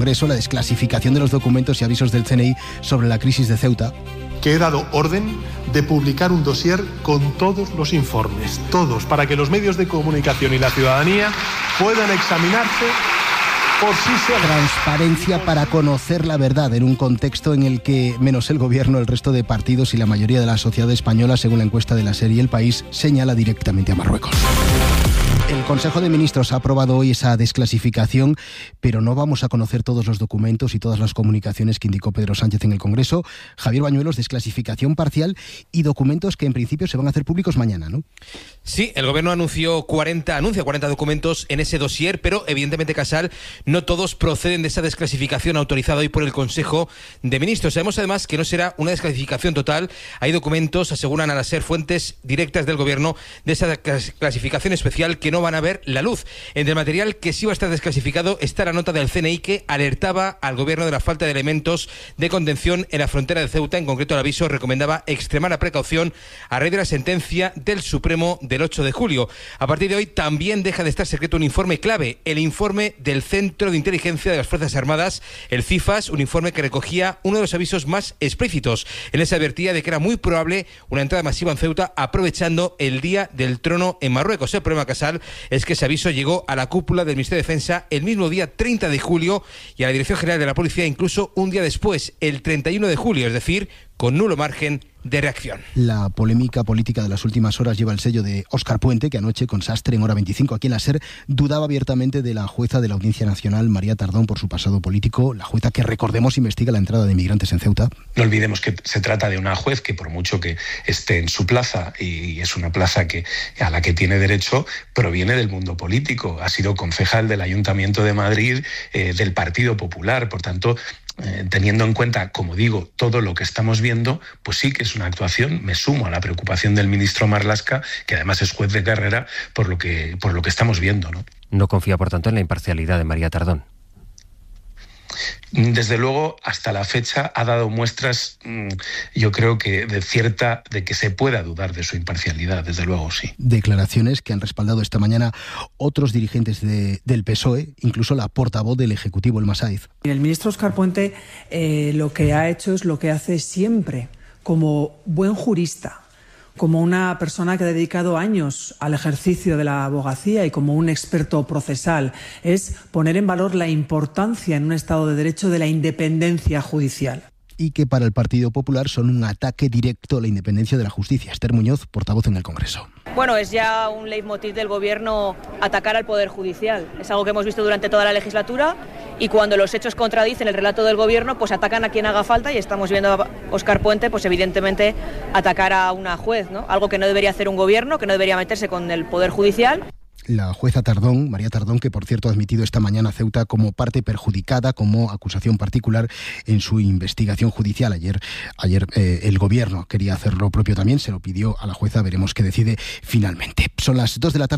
Congreso la desclasificación de los documentos y avisos del CNI sobre la crisis de Ceuta. Que he dado orden de publicar un dossier con todos los informes, todos, para que los medios de comunicación y la ciudadanía puedan examinarse por sí solos. Transparencia para conocer la verdad en un contexto en el que, menos el Gobierno, el resto de partidos y la mayoría de la sociedad española, según la encuesta de la serie El País, señala directamente a Marruecos. El Consejo de Ministros ha aprobado hoy esa desclasificación, pero no vamos a conocer todos los documentos y todas las comunicaciones que indicó Pedro Sánchez en el Congreso. Javier Bañuelos, desclasificación parcial y documentos que en principio se van a hacer públicos mañana, ¿no? Sí, el Gobierno anuncia 40 documentos en ese dossier, pero evidentemente, Casal, no todos proceden de esa desclasificación autorizada hoy por el Consejo de Ministros. Sabemos además que no será una desclasificación total. Hay documentos, aseguran a ser fuentes directas del Gobierno, de esa clasificación especial que no van a ver la luz. Entre el material que sí va a estar desclasificado está la nota del CNI que alertaba al Gobierno de la falta de elementos de contención en la frontera de Ceuta. En concreto, el aviso recomendaba extremar la precaución a raíz de la sentencia del Supremo del 8 de julio. A partir de hoy también deja de estar secreto un informe clave, el informe del Centro de Inteligencia de las Fuerzas Armadas, el CIFAS, un informe que recogía uno de los avisos más explícitos. En ese advertía de que era muy probable una entrada masiva en Ceuta aprovechando el Día del Trono en Marruecos. El problema, Casal, es que ese aviso llegó a la cúpula del Ministerio de Defensa el mismo día 30 de julio y a la Dirección General de la Policía incluso un día después, el 31 de julio, es decir, con nulo margen de reacción. La polémica política de las últimas horas lleva el sello de Óscar Puente, que anoche con Sastre en Hora 25 aquí en la SER dudaba abiertamente de la jueza de la Audiencia Nacional, María Tardón, por su pasado político, la jueza que, recordemos, investiga la entrada de inmigrantes en Ceuta. No olvidemos que se trata de una juez que, por mucho que esté en su plaza, y es una plaza a la que tiene derecho, proviene del mundo político. Ha sido concejal del Ayuntamiento de Madrid, del Partido Popular. Por tanto, teniendo en cuenta, como digo, todo lo que estamos viendo, pues sí que es una actuación. Me sumo a la preocupación del ministro Marlaska, que además es juez de carrera, por lo que estamos viendo, ¿no? No confía, por tanto, en la imparcialidad de María Tardón. Desde luego, hasta la fecha ha dado muestras, yo creo que de que se pueda dudar de su imparcialidad, desde luego, sí. Declaraciones que han respaldado esta mañana otros dirigentes del PSOE, incluso la portavoz del Ejecutivo, Elma Sáiz. El ministro Óscar Puente lo que ha hecho es lo que hace siempre, como buen jurista, como una persona que ha dedicado años al ejercicio de la abogacía y como un experto procesal, es poner en valor la importancia en un Estado de Derecho de la independencia judicial. Y que para el Partido Popular son un ataque directo a la independencia de la justicia. Esther Muñoz, portavoz en el Congreso. Bueno, es ya un leitmotiv del Gobierno atacar al Poder Judicial. Es algo que hemos visto durante toda la legislatura y cuando los hechos contradicen el relato del Gobierno, pues atacan a quien haga falta y estamos viendo a Óscar Puente, pues evidentemente atacar a una juez, ¿no? Algo que no debería hacer un Gobierno, que no debería meterse con el Poder Judicial. La jueza Tardón, María Tardón, que por cierto ha admitido esta mañana a Ceuta como parte perjudicada, como acusación particular en su investigación judicial. Ayer el Gobierno quería hacer lo propio también, se lo pidió a la jueza, veremos qué decide finalmente. Son las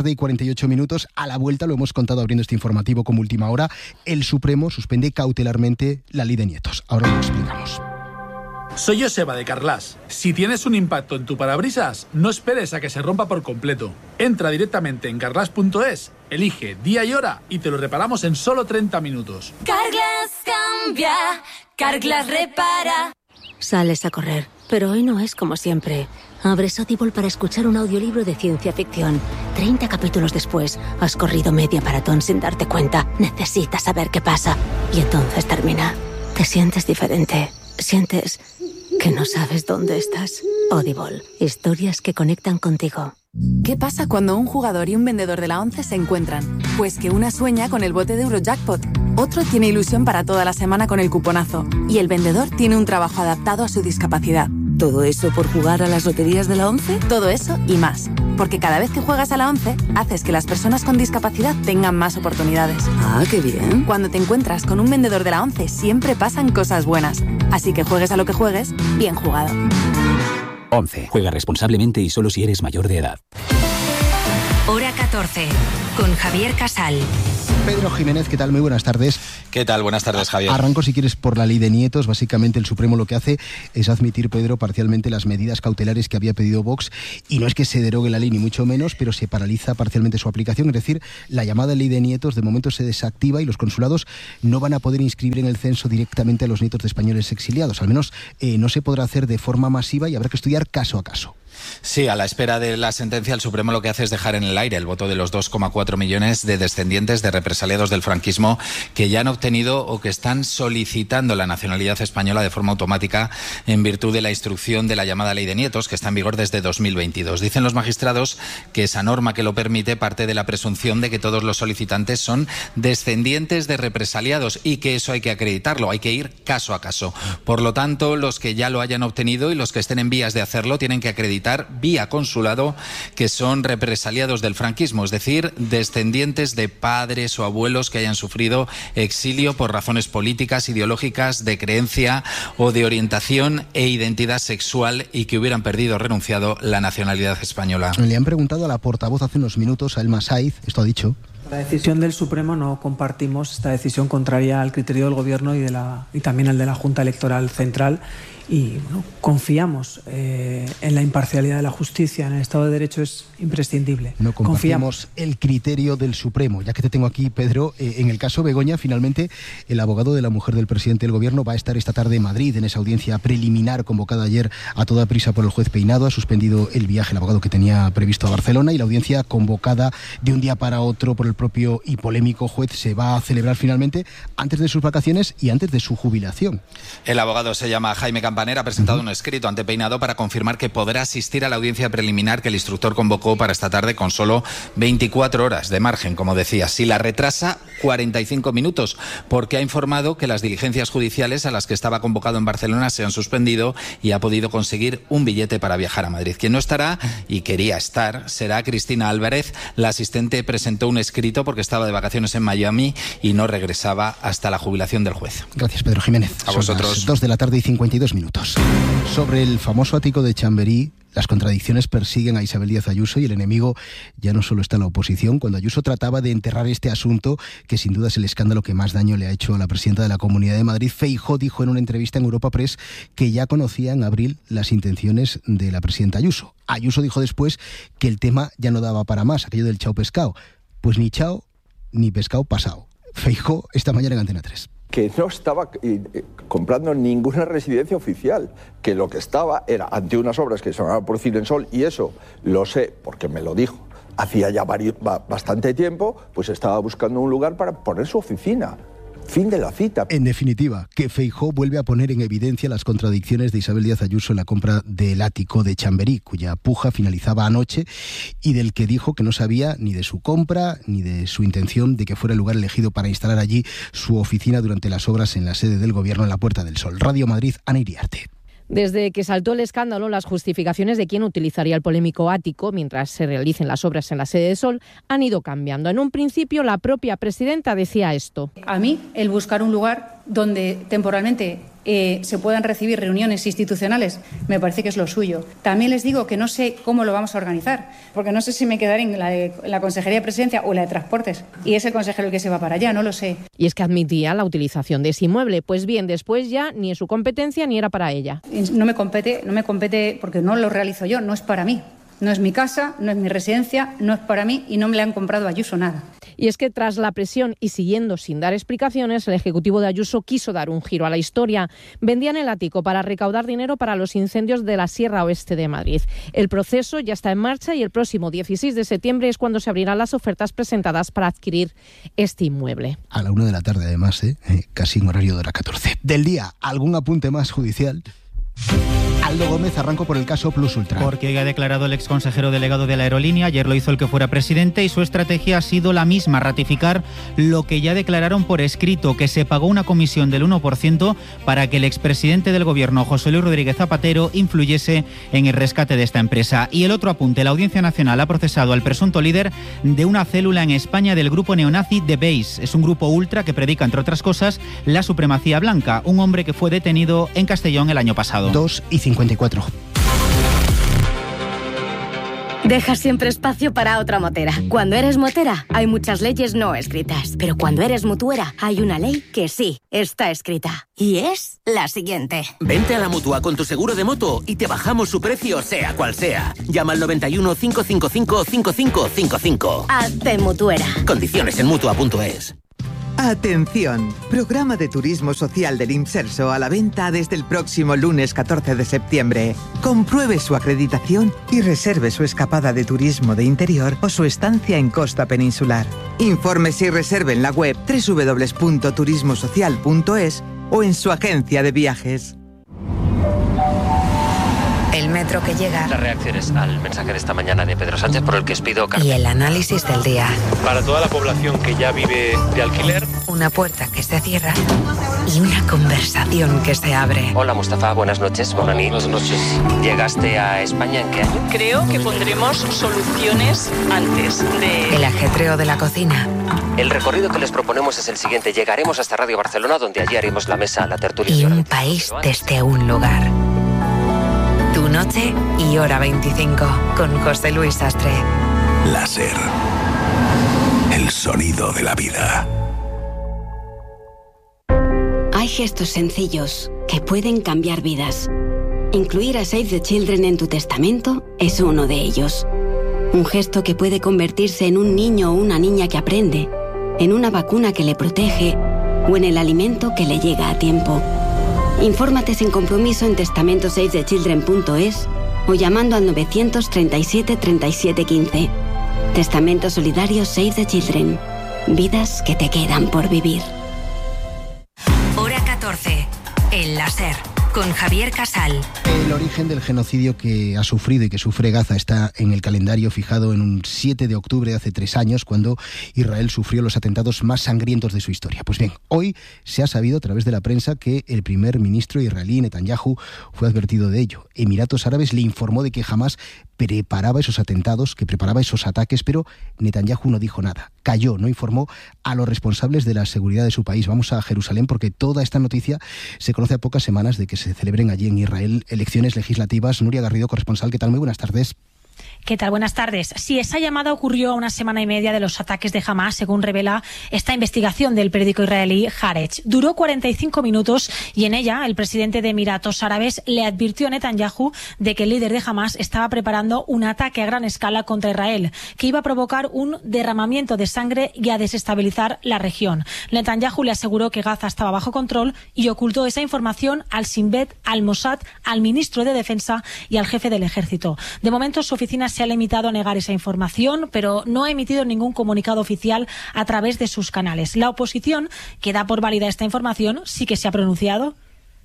2:48 a la vuelta, lo hemos contado abriendo este informativo como última hora, el Supremo suspende cautelarmente la ley de nietos. Ahora lo explicamos. Soy Joseba de Carglass. Si tienes un impacto en tu parabrisas, no esperes a que se rompa por completo. Entra directamente en carglass.es, elige día y hora y te lo reparamos en solo 30 minutos. Carglass cambia, Carglass repara. Sales a correr, pero hoy no es como siempre. Abres Audible para escuchar un audiolibro de ciencia ficción. 30 capítulos después, has corrido media maratón sin darte cuenta. Necesitas saber qué pasa. Y entonces termina. Te sientes diferente. Sientes que no sabes dónde estás. Audible. Historias que conectan contigo. ¿Qué pasa cuando un jugador y un vendedor de la ONCE se encuentran? Pues que una sueña con el bote de Eurojackpot, otro tiene ilusión para toda la semana con el cuponazo y el vendedor tiene un trabajo adaptado a su discapacidad. ¿Todo eso por jugar a las loterías de la ONCE? Todo eso y más. Porque cada vez que juegas a la ONCE, haces que las personas con discapacidad tengan más oportunidades. Ah, qué bien. Cuando te encuentras con un vendedor de la ONCE, siempre pasan cosas buenas. Así que juegues a lo que juegues, bien jugado. 11. Juega responsablemente y solo si eres mayor de edad. Hora 14, con Javier Casal. Pedro Jiménez, ¿qué tal? Muy buenas tardes. ¿Qué tal? Buenas tardes, Javier. Arranco, si quieres, por la ley de nietos. Básicamente el Supremo lo que hace es admitir, Pedro, parcialmente las medidas cautelares que había pedido Vox, y no es que se derogue la ley ni mucho menos, pero se paraliza parcialmente su aplicación. Es decir, la llamada ley de nietos de momento se desactiva y los consulados no van a poder inscribir en el censo directamente a los nietos de españoles exiliados. Al menos no se podrá hacer de forma masiva y habrá que estudiar caso a caso. Sí, a la espera de la sentencia, el Supremo lo que hace es dejar en el aire el voto de los 2,4 millones de descendientes de represaliados del franquismo que ya han obtenido o que están solicitando la nacionalidad española de forma automática en virtud de la instrucción de la llamada ley de nietos, que está en vigor desde 2022. Dicen los magistrados que esa norma que lo permite parte de la presunción de que todos los solicitantes son descendientes de represaliados y que eso hay que acreditarlo, hay que ir caso a caso. Por lo tanto, los que ya lo hayan obtenido y los que estén en vías de hacerlo tienen que acreditar vía consulado que son represaliados del franquismo, es decir, descendientes de padres o abuelos que hayan sufrido exilio por razones políticas, ideológicas, de creencia o de orientación e identidad sexual y que hubieran perdido o renunciado la nacionalidad española. Le han preguntado a la portavoz hace unos minutos, a Elma Saiz, esto ha dicho. La decisión del Supremo no compartimos, esta decisión contraria al criterio del Gobierno y también al de la Junta Electoral Central. Y bueno, confiamos en la imparcialidad de la justicia, en el Estado de Derecho es imprescindible. No compartimos el criterio del Supremo. Ya que te tengo aquí, Pedro, en el caso Begoña, finalmente el abogado de la mujer del presidente del Gobierno va a estar esta tarde en Madrid en esa audiencia preliminar convocada ayer a toda prisa por el juez Peinado. Ha suspendido el viaje el abogado que tenía previsto a Barcelona, y la audiencia convocada de un día para otro por el propio y polémico juez se va a celebrar finalmente antes de sus vacaciones y antes de su jubilación. El abogado se llama Jaime Campanera, ha presentado un escrito ante Peinado para confirmar que podrá asistir a la audiencia preliminar que el instructor convocó para esta tarde con solo 24 horas de margen, como decía. Si la retrasa, 45 minutos, porque ha informado que las diligencias judiciales a las que estaba convocado en Barcelona se han suspendido y ha podido conseguir un billete para viajar a Madrid. Quien no estará, y quería estar, será Cristina Álvarez. La asistente presentó un escrito porque estaba de vacaciones en Miami y no regresaba hasta la jubilación del juez. Gracias, Pedro Jiménez. A vosotros. Son las 2 de la tarde y 52 minutos. Sobre el famoso ático de Chamberí, las contradicciones persiguen a Isabel Díaz Ayuso y el enemigo ya no solo está en la oposición. Cuando Ayuso trataba de enterrar este asunto, que sin duda es el escándalo que más daño le ha hecho a la presidenta de la Comunidad de Madrid, Feijóo dijo en una entrevista en Europa Press que ya conocía en abril las intenciones de la presidenta Ayuso. Ayuso dijo después que el tema ya no daba para más, aquello del chao pescado. Pues ni chao ni pescado pasado. Feijóo esta mañana en Antena 3. Que no estaba comprando ninguna residencia oficial, que lo que estaba era ante unas obras que se llamaban por Cilensol, y eso lo sé porque me lo dijo hacía ya bastante tiempo, pues estaba buscando un lugar para poner su oficina. Fin de la cita. En definitiva, que Feijóo vuelve a poner en evidencia las contradicciones de Isabel Díaz Ayuso en la compra del ático de Chamberí, cuya puja finalizaba anoche y del que dijo que no sabía ni de su compra ni de su intención de que fuera el lugar elegido para instalar allí su oficina durante las obras en la sede del Gobierno en la Puerta del Sol. Radio Madrid, Ana Iriarte. Desde que saltó el escándalo, las justificaciones de quién utilizaría el polémico ático mientras se realicen las obras en la sede de Sol han ido cambiando. En un principio, la propia presidenta decía esto. A mí, el buscar un lugar donde temporalmente se puedan recibir reuniones institucionales, me parece que es lo suyo. También les digo que no sé cómo lo vamos a organizar, porque no sé si me quedaré en la Consejería de Presidencia o la de Transportes, y es el consejero el que se va para allá, no lo sé. Y es que admitía la utilización de ese inmueble. Pues bien, después ya ni es su competencia ni era para ella. No me compete porque no lo realizo yo, no es para mí. No es mi casa, no es mi residencia, no es para mí y no me le han comprado a Ayuso nada. Y es que tras la presión y siguiendo sin dar explicaciones, el Ejecutivo de Ayuso quiso dar un giro a la historia. Vendían el ático para recaudar dinero para los incendios de la Sierra Oeste de Madrid. El proceso ya está en marcha y el próximo 16 de septiembre es cuando se abrirán las ofertas presentadas para adquirir este inmueble. A la 1 de la tarde además, casi en horario de hora 14. Del día, ¿algún apunte más judicial? Aldo Gómez, arranco por el caso Plus Ultra. Porque hoy ha declarado el exconsejero delegado de la aerolínea, ayer lo hizo el que fuera presidente, y su estrategia ha sido la misma, ratificar lo que ya declararon por escrito, que se pagó una comisión del 1% para que el expresidente del gobierno, José Luis Rodríguez Zapatero, influyese en el rescate de esta empresa. Y el otro apunte, la Audiencia Nacional ha procesado al presunto líder de una célula en España del grupo neonazi The Base. Es un grupo ultra que predica, entre otras cosas, la supremacía blanca, un hombre que fue detenido en Castellón el año pasado. 2:54. Deja siempre espacio para otra motera. Cuando eres motera, hay muchas leyes no escritas. Pero cuando eres mutuera, hay una ley que sí está escrita. Y es la siguiente. Vente a la Mutua con tu seguro de moto y te bajamos su precio, sea cual sea. Llama al 91 555 5555. Hazte mutuera. Condiciones en Mutua.es. Atención, programa de turismo social del Imserso a la venta desde el próximo lunes 14 de septiembre. Compruebe su acreditación y reserve su escapada de turismo de interior o su estancia en costa peninsular. Infórmese y reserve en la web www.turismosocial.es o en su agencia de viajes. El metro que llega. Las reacciones al mensaje de esta mañana de Pedro Sánchez por el que os pido y el análisis del día. Para toda la población que ya vive de alquiler. Una puerta que se cierra y una conversación que se abre. Hola Mustafa, buenas noches. Buenas noches. ¿Llegaste a España en qué año? Creo que pondremos soluciones antes de... El ajetreo de la cocina. El recorrido que les proponemos es el siguiente. Llegaremos hasta Radio Barcelona, donde allí haremos la mesa, la tertulia. Y un país desde un lugar. Tu noche y hora 25 con José Luis Sastre. Láser. El sonido de la vida. Hay gestos sencillos que pueden cambiar vidas. Incluir a Save the Children en tu testamento es uno de ellos. Un gesto que puede convertirse en un niño o una niña que aprende, en una vacuna que le protege o en el alimento que le llega a tiempo. Infórmate sin compromiso en testamentoSaveTheChildren.es o llamando al 937 37 15. Testamento solidario Save the Children. Vidas que te quedan por vivir. Hora 14. El láser. Con Javier Casal. El origen del genocidio que ha sufrido y que sufre Gaza está en el calendario fijado en un 7 de octubre de hace 3 años, cuando Israel sufrió los atentados más sangrientos de su historia. Pues bien, hoy se ha sabido a través de la prensa que el primer ministro israelí, Netanyahu, fue advertido de ello. Emiratos Árabes le informó de que jamás preparaba esos atentados, que preparaba esos ataques, pero Netanyahu no dijo nada. Calló, no informó a los responsables de la seguridad de su país. Vamos a Jerusalén porque toda esta noticia se conoce a pocas semanas de que se celebren allí en Israel elecciones legislativas. Nuria Garrido, corresponsal, ¿qué tal? Muy buenas tardes. ¿Qué tal? Buenas tardes. Sí, esa llamada ocurrió a una semana y media de los ataques de Hamás, según revela esta investigación del periódico israelí Haaretz. Duró 45 minutos y en ella el presidente de Emiratos Árabes le advirtió a Netanyahu de que el líder de Hamás estaba preparando un ataque a gran escala contra Israel, que iba a provocar un derramamiento de sangre y a desestabilizar la región. Netanyahu le aseguró que Gaza estaba bajo control y ocultó esa información al Shin Bet, al Mossad, al ministro de Defensa y al jefe del ejército. De momento, su oficina se ha limitado a negar esa información, pero no ha emitido ningún comunicado oficial a través de sus canales. La oposición, que da por válida esta información, sí que se ha pronunciado.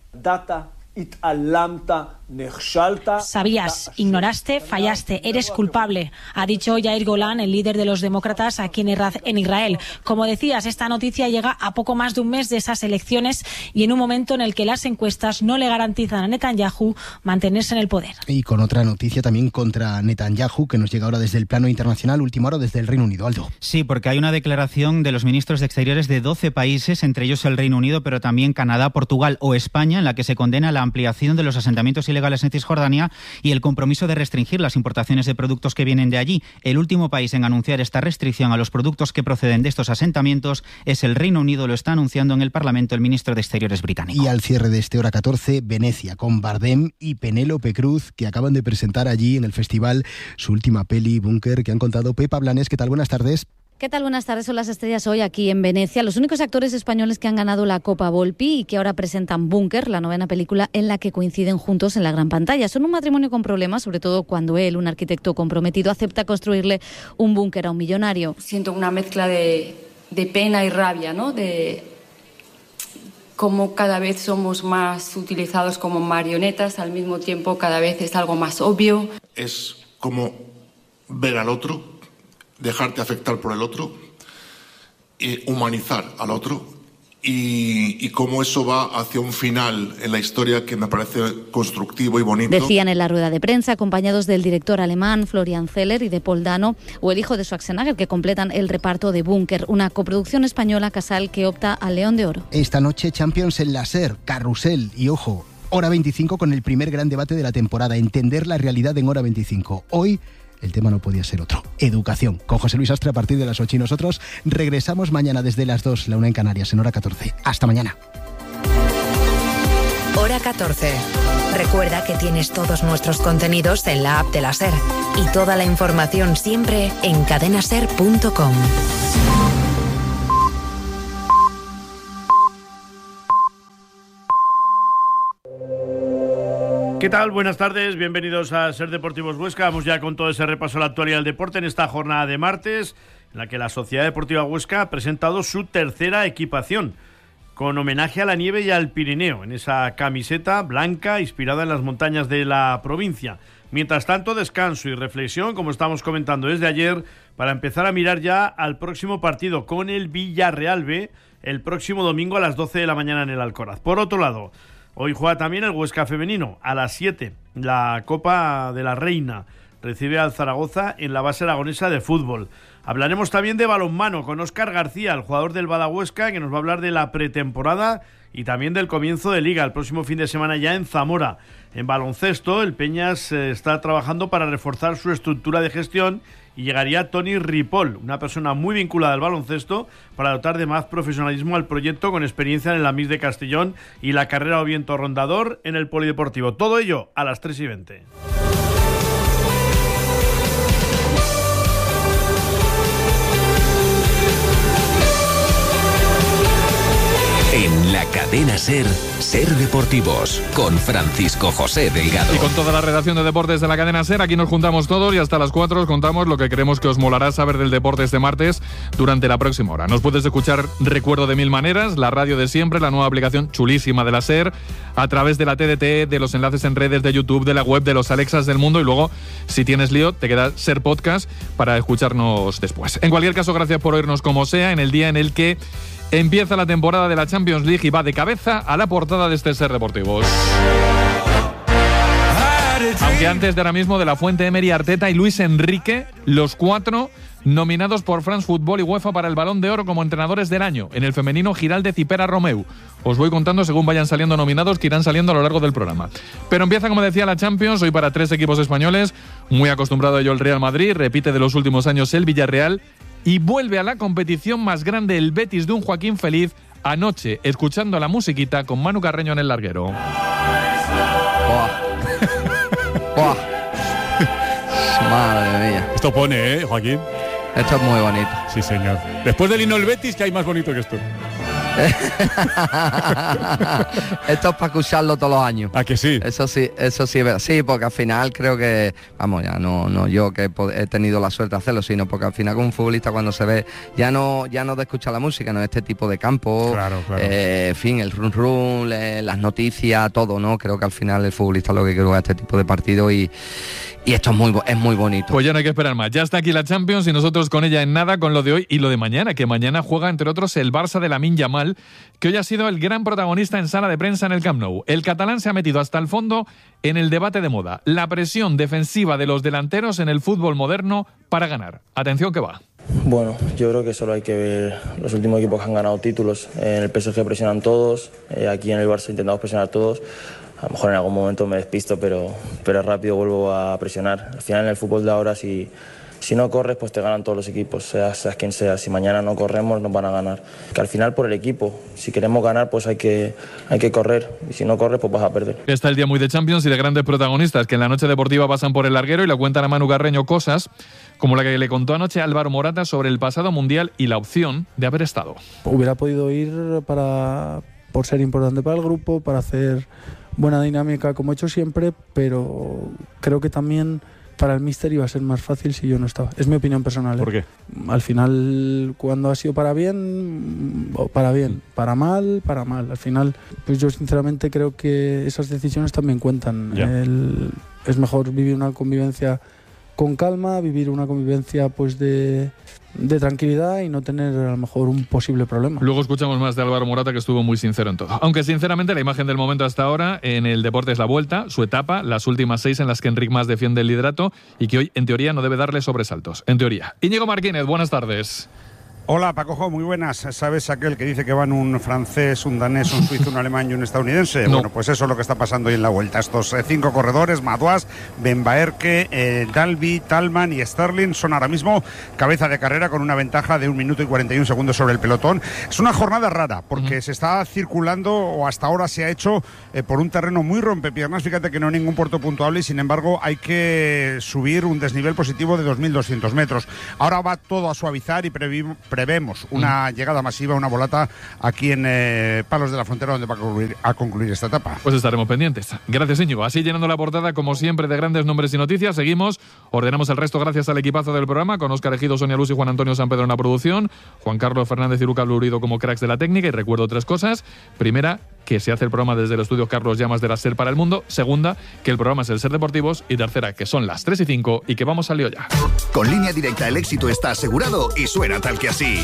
Sabías, ignoraste, fallaste, eres culpable, ha dicho Yair Golan, el líder de los demócratas aquí en Israel. Como decías, esta noticia llega a poco más de un mes de esas elecciones y en un momento en el que las encuestas no le garantizan a Netanyahu mantenerse en el poder. Y con otra noticia también contra Netanyahu, que nos llega ahora desde el plano internacional, última hora desde el Reino Unido. Aldo. Sí, porque hay una declaración de los ministros de Exteriores de 12 países, entre ellos el Reino Unido, pero también Canadá, Portugal o España, en la que se condena la ampliación de los asentamientos ilegales en Cisjordania y el compromiso de restringir las importaciones de productos que vienen de allí. El último país en anunciar esta restricción a los productos que proceden de estos asentamientos es el Reino Unido, lo está anunciando en el Parlamento el ministro de Exteriores británico. Y al cierre de este Hora 14, Venecia, con Bardem y Penélope Cruz, que acaban de presentar allí en el festival su última peli, Búnker, que han contado. Pepa Blanes, ¿qué tal? Buenas tardes. ¿Qué tal? Buenas tardes. Son las estrellas hoy aquí en Venecia. Los únicos actores españoles que han ganado la Copa Volpi y que ahora presentan Búnker, la novena película en la que coinciden juntos en la gran pantalla. Son un matrimonio con problemas, sobre todo cuando él, un arquitecto comprometido, acepta construirle un búnker a un millonario. Siento una mezcla de pena y rabia, ¿no? De cómo cada vez somos más utilizados como marionetas, al mismo tiempo cada vez es algo más obvio. Es como ver al otro, dejarte afectar por el otro, humanizar al otro y cómo eso va hacia un final en la historia que me parece constructivo y bonito. Decían en la rueda de prensa, acompañados del director alemán Florian Zeller y de Paul Dano, o el hijo de Schwarzenegger, que completan el reparto de Búnker, una coproducción española Casal que opta al León de Oro. Esta noche Champions en Láser, Carrusel y ojo, Hora 25 con el primer gran debate de la temporada, entender la realidad en Hora 25. Hoy el tema no podía ser otro. Educación. Con José Luis Astre a partir de las 8 y nosotros regresamos mañana desde las 2, la 1 en Canarias, en hora 14. Hasta mañana. Hora 14. Recuerda que tienes todos nuestros contenidos en la app de la SER y toda la información siempre en cadenaser.com. ¿Qué tal? Buenas tardes, bienvenidos a SER Deportivos Huesca. Vamos ya con todo ese repaso a la actualidad del deporte en esta jornada de martes, en la que la Sociedad Deportiva Huesca ha presentado su tercera equipación, con homenaje a la nieve y al Pirineo, en esa camiseta blanca inspirada en las montañas de la provincia. Mientras tanto, descanso y reflexión, como estamos comentando desde ayer, para empezar a mirar ya al próximo partido con el Villarreal B, el próximo domingo a las 12 de la mañana en el Alcoraz. Por otro lado, hoy juega también el Huesca femenino, a las 7, la Copa de la Reina. Recibe al Zaragoza en la base aragonesa de fútbol. Hablaremos también de balonmano con Óscar García, el jugador del Badahuesca, que nos va a hablar de la pretemporada y también del comienzo de Liga, el próximo fin de semana ya en Zamora. En baloncesto, el Peñas está trabajando para reforzar su estructura de gestión y llegaría Toni Ripoll, una persona muy vinculada al baloncesto, para dotar de más profesionalismo al proyecto, con experiencia en el Amis de Castellón y la carrera Oviento Rondador en el Polideportivo. Todo ello a las 3:20. En la cadena SER, SER Deportivos, con Francisco José Delgado. Y con toda la redacción de deportes de la cadena SER, aquí nos juntamos todos y hasta las 4 os contamos lo que creemos que os molará saber del deporte este martes durante la próxima hora. Nos puedes escuchar, recuerdo, de mil maneras, la radio de siempre, la nueva aplicación chulísima de la SER, a través de la TDT, de los enlaces en redes, de YouTube, de la web, de los Alexas del mundo, y luego, si tienes lío, te queda SER Podcast para escucharnos después. En cualquier caso, gracias por oírnos como sea, en el día en el que empieza la temporada de la Champions League y va de cabeza a la portada de este SER Deportivos. Aunque antes de ahora mismo, de la Fuente, Emery, Arteta y Luis Enrique, los 4 nominados por France Football y UEFA para el Balón de Oro como entrenadores del año. En el femenino, Giraldez y Pera Romeu. Os voy contando según vayan saliendo nominados, que irán saliendo a lo largo del programa. Pero empieza, como decía, la Champions, hoy para 3 equipos españoles. Muy acostumbrado a ello el Real Madrid, repite de los últimos años el Villarreal, y vuelve a la competición más grande el Betis de un Joaquín Feliz, anoche escuchando la musiquita con Manu Carreño en el larguero. ¡Buah! Madre mía. Esto pone, Joaquín. Esto es muy bonito. Sí, señor. Después del himno del Betis, ¿qué hay más bonito que esto? Esto es para escucharlo todos los años. ¿A que sí? Eso sí es verdad. Sí, porque al final creo que, vamos, ya no yo que he tenido la suerte de hacerlo, sino porque al final con un futbolista, cuando se ve, ya no de escuchar la música, no, este tipo de campo, claro. En fin, el run, las noticias, todo, ¿no? Creo que al final el futbolista lo que quiere es este tipo de partido y esto es muy bonito. Pues ya no hay que esperar más. Ya está aquí la Champions y nosotros con ella en nada, con lo de hoy y lo de mañana, que mañana juega entre otros el Barça de Lamine Yamal, que hoy ha sido el gran protagonista en sala de prensa en el Camp Nou. El catalán se ha metido hasta el fondo en el debate de moda, la presión defensiva de los delanteros en el fútbol moderno para ganar. Atención que va. Bueno, yo creo que solo hay que ver los últimos equipos que han ganado títulos. En el PSG presionan todos, aquí en el Barça intentamos presionar todos. A lo mejor en algún momento me despisto, pero rápido vuelvo a presionar. Al final en el fútbol de ahora, si no corres, pues te ganan todos los equipos, seas quien sea. Si mañana no corremos, nos van a ganar. Que al final por el equipo, si queremos ganar, pues hay que correr. Y si no corres, pues vas a perder. Está el día muy de Champions y de grandes protagonistas que en la noche deportiva pasan por el larguero y le cuentan a Manu Carreño cosas como la que le contó anoche Álvaro Morata sobre el pasado mundial y la opción de haber estado. Hubiera podido ir por ser importante para el grupo, para hacer buena dinámica como he hecho siempre, pero creo que también para el míster iba a ser más fácil si yo no estaba. Es mi opinión personal. ¿Por qué? Al final, cuando ha sido para bien, para mal, para mal. Al final, pues yo sinceramente creo que esas decisiones también cuentan. Es mejor vivir una convivencia con calma, vivir una convivencia pues de tranquilidad y no tener a lo mejor un posible problema. Luego escuchamos más de Álvaro Morata, que estuvo muy sincero en todo. Aunque sinceramente la imagen del momento hasta ahora en el deporte es la vuelta, su etapa, las últimas 6 en las que Enric Mas defiende el liderato y que hoy en teoría no debe darle sobresaltos. En teoría. Íñigo Martínez, buenas tardes. Hola, Pacojo, muy buenas. ¿Sabes aquel que dice que van un francés, un danés, un suizo, un alemán y un estadounidense? No. Bueno, pues eso es lo que está pasando hoy en la Vuelta. Estos 5 corredores, Madouas, Ben Baerke, Dalby, Talman y Sterling, son ahora mismo cabeza de carrera con una ventaja de 1 minuto y 41 segundos sobre el pelotón. Es una jornada rara porque se está circulando, o hasta ahora se ha hecho, por un terreno muy rompepiernas. Fíjate que no hay ningún puerto puntuable y sin embargo hay que subir un desnivel positivo de 2.200 metros. Ahora va todo a suavizar y prevemos una llegada masiva, una volata aquí en Palos de la Frontera, donde va a concluir esta etapa. Pues estaremos pendientes. Gracias, Íñigo. Así, llenando la portada, como siempre, de grandes nombres y noticias, seguimos, ordenamos el resto gracias al equipazo del programa, con Óscar Ejido, Sonia Luz y Juan Antonio San Pedro en la producción, Juan Carlos Fernández y Lucas Lurido como cracks de la técnica. Y recuerdo 3 cosas. Primera, que se hace el programa desde el estudio Carlos Llamas de la SER para el mundo. Segunda, que el programa es el SER Deportivos. Y tercera, que son las 3:05 y que vamos al lío ya. Con Línea Directa el éxito está asegurado y suena tal que así.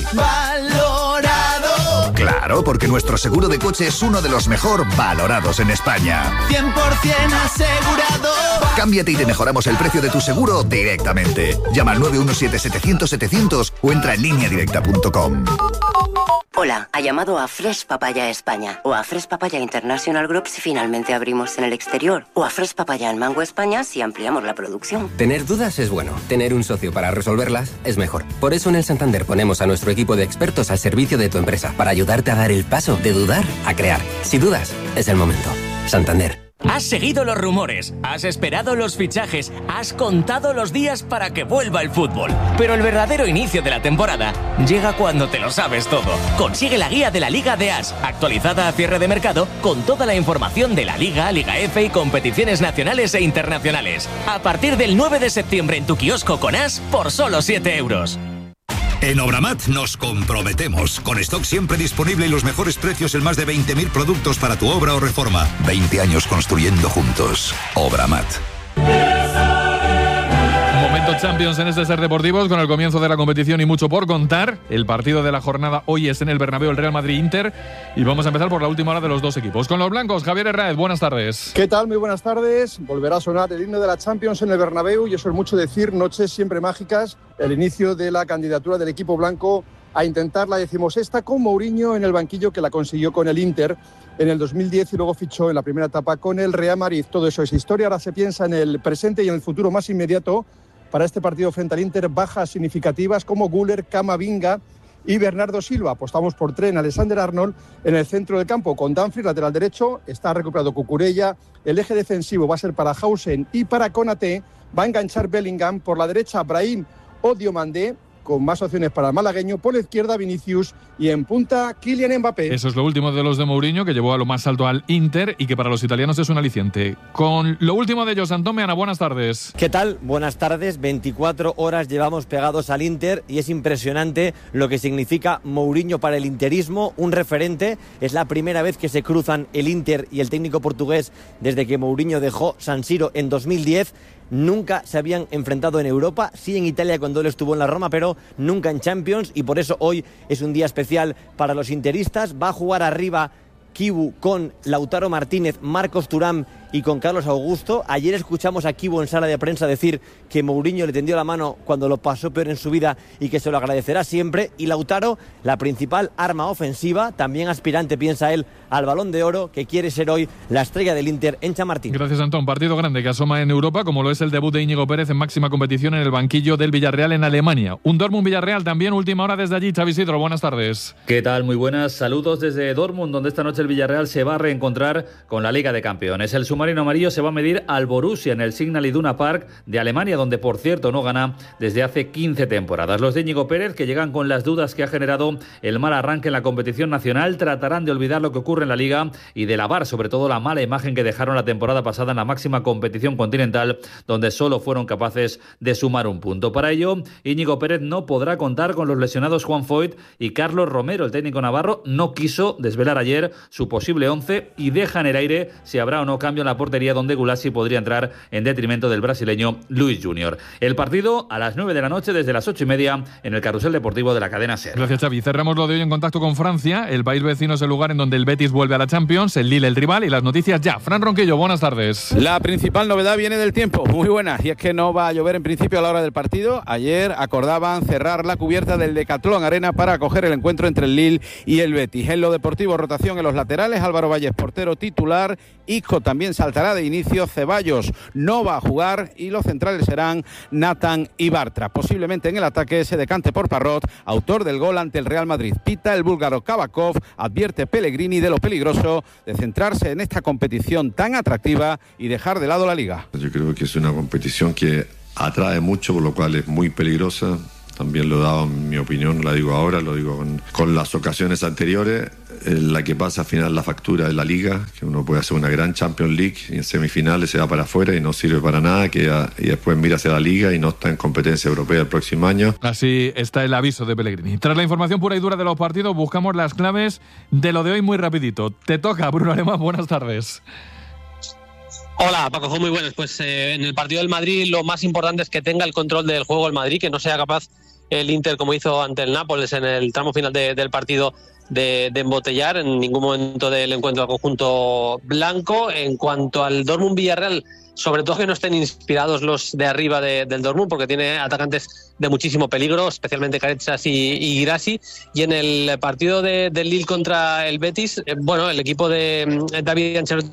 ¡Valorado! Claro, porque nuestro seguro de coche es uno de los mejor valorados en España. 100% asegurado. Cámbiate y te mejoramos el precio de tu seguro directamente. Llama al 917-700-700 o entra en lineadirecta.com. Hola, ha llamado a Fresh Papaya España o a Fresh Papaya International Group si finalmente abrimos en el exterior o a Fresh Papaya en Mango España si ampliamos la producción. Tener dudas es bueno, tener un socio para resolverlas es mejor. Por eso en el Santander ponemos a nuestro equipo de expertos al servicio de tu empresa para ayudarte a dar el paso de dudar a crear. Si dudas, es el momento. Santander. Has seguido los rumores, has esperado los fichajes, has contado los días para que vuelva el fútbol. Pero el verdadero inicio de la temporada llega cuando te lo sabes todo. Consigue la guía de la Liga de As, actualizada a cierre de mercado, con toda la información de la Liga, Liga F y competiciones nacionales e internacionales. A partir del 9 de septiembre en tu kiosco con As por solo 7 euros. En Obramat nos comprometemos, con stock siempre disponible y los mejores precios en más de 20.000 productos para tu obra o reforma. 20 años construyendo juntos. Obramat. Momento Champions en este SER Deportivos, con el comienzo de la competición y mucho por contar. El partido de la jornada hoy es en el Bernabéu, el Real Madrid-Inter, y vamos a empezar por la última hora de los dos equipos. Con los blancos, Javier Herráez, buenas tardes. ¿Qué tal? Muy buenas tardes. Volverá a sonar el himno de la Champions en el Bernabéu y eso es mucho decir, noches siempre mágicas. El inicio de la candidatura del equipo blanco a intentar la 16ª con Mourinho en el banquillo, que la consiguió con el Inter en el 2010 y luego fichó en la primera etapa con el Real Madrid. Todo eso es historia. Ahora se piensa en el presente y en el futuro más inmediato. Para este partido frente al Inter, bajas significativas como Güler, Camavinga y Bernardo Silva. Apostamos por Trent Alexander-Arnold en el centro del campo. Con Dumfries, lateral derecho, está recuperado Cucurella. El eje defensivo va a ser para Hausen y para Konaté. Va a enganchar Bellingham. Por la derecha, Brahim o Diomandé, con más opciones para el malagueño. Por la izquierda, Vinicius, y en punta, Kylian Mbappé. Eso es lo último de los de Mourinho, que llevó a lo más alto al Inter y que para los italianos es un aliciente. Con lo último de ellos, Antón Meana, buenas tardes. ¿Qué tal? Buenas tardes. 24 horas llevamos pegados al Inter y es impresionante lo que significa Mourinho para el interismo, un referente. Es la primera vez que se cruzan el Inter y el técnico portugués desde que Mourinho dejó San Siro en 2010. Nunca se habían enfrentado en Europa, sí en Italia cuando él estuvo en la Roma, pero nunca en Champions, y por eso hoy es un día especial para los interistas. Va a jugar arriba Kibu con Lautaro Martínez, Marcos Thuram y con Carlos Augusto. Ayer escuchamos a Kibu en sala de prensa decir que Mourinho le tendió la mano cuando lo pasó peor en su vida y que se lo agradecerá siempre. Y Lautaro, la principal arma ofensiva, también aspirante, piensa él, al Balón de Oro, que quiere ser hoy la estrella del Inter en Chamartín. Gracias, Antón. Partido grande que asoma en Europa, como lo es el debut de Íñigo Pérez en máxima competición en el banquillo del Villarreal en Alemania. Un Dortmund-Villarreal también, última hora desde allí. Xavi Isidro, buenas tardes. ¿Qué tal? Muy buenas. Saludos desde Dortmund, donde esta noche el Villarreal se va a reencontrar con la Liga de Campeones. El submarino amarillo se va a medir al Borussia en el Signal Iduna Park de Alemania, donde por cierto no gana desde hace 15 temporadas. Los de Íñigo Pérez, que llegan con las dudas que ha generado el mal arranque en la competición nacional, tratarán de olvidar lo que ocurre en la Liga y de lavar sobre todo la mala imagen que dejaron la temporada pasada en la máxima competición continental, donde solo fueron capaces de sumar un punto. Para ello, Íñigo Pérez no podrá contar con los lesionados Juan Foyt y Carlos Romero. El técnico navarro no quiso desvelar ayer su posible 11 y deja en el aire si habrá o no cambio en en la portería, donde Gulasi podría entrar en detrimento del brasileño Luis Junior. El partido a las 9 de la noche, desde las 8:30, en el Carrusel Deportivo de la cadena SER. Gracias, Xavi. Cerramos lo de hoy en contacto con Francia. El país vecino es el lugar en donde el Betis vuelve a la Champions, el Lille el rival, y las noticias ya. Fran Ronquillo, buenas tardes. La principal novedad viene del tiempo, muy buena, y es que no va a llover en principio a la hora del partido. Ayer acordaban cerrar la cubierta del Decathlon Arena para acoger el encuentro entre el Lille y el Betis. En lo deportivo, rotación en los laterales, Álvaro Valles portero titular, Isco también saltará de inicio, Ceballos no va a jugar y los centrales serán Nathan y Bartra. Posiblemente en el ataque se decante por Parrot, autor del gol ante el Real Madrid. Pita el búlgaro Kabakov, advierte Pellegrini de lo peligroso de centrarse en esta competición tan atractiva y dejar de lado la Liga. Yo creo que es una competición que atrae mucho, por lo cual es muy peligrosa. También lo he dado en mi opinión, la digo ahora, lo digo con las ocasiones anteriores. La que pasa al final la factura de la Liga, que uno puede hacer una gran Champions League y en semifinales se va para afuera y no sirve para nada, y después mira hacia la Liga y no está en competencia europea el próximo año. Así está el aviso de Pellegrini. Tras la información pura y dura de los partidos, buscamos las claves de lo de hoy muy rapidito. Te toca, Bruno Alemán, buenas tardes. Hola, Paco, muy buenas. Pues en el partido del Madrid lo más importante es que tenga el control del juego el Madrid, que no sea capaz el Inter, como hizo ante el Nápoles en el tramo final del partido, de embotellar en ningún momento del encuentro al conjunto blanco. En cuanto al Dortmund-Villarreal, sobre todo que no estén inspirados los de arriba del Dortmund, porque tiene atacantes de muchísimo peligro, especialmente Caretsas y Girassi. Y en el partido del Lille contra el Betis, el equipo de David Ancelotti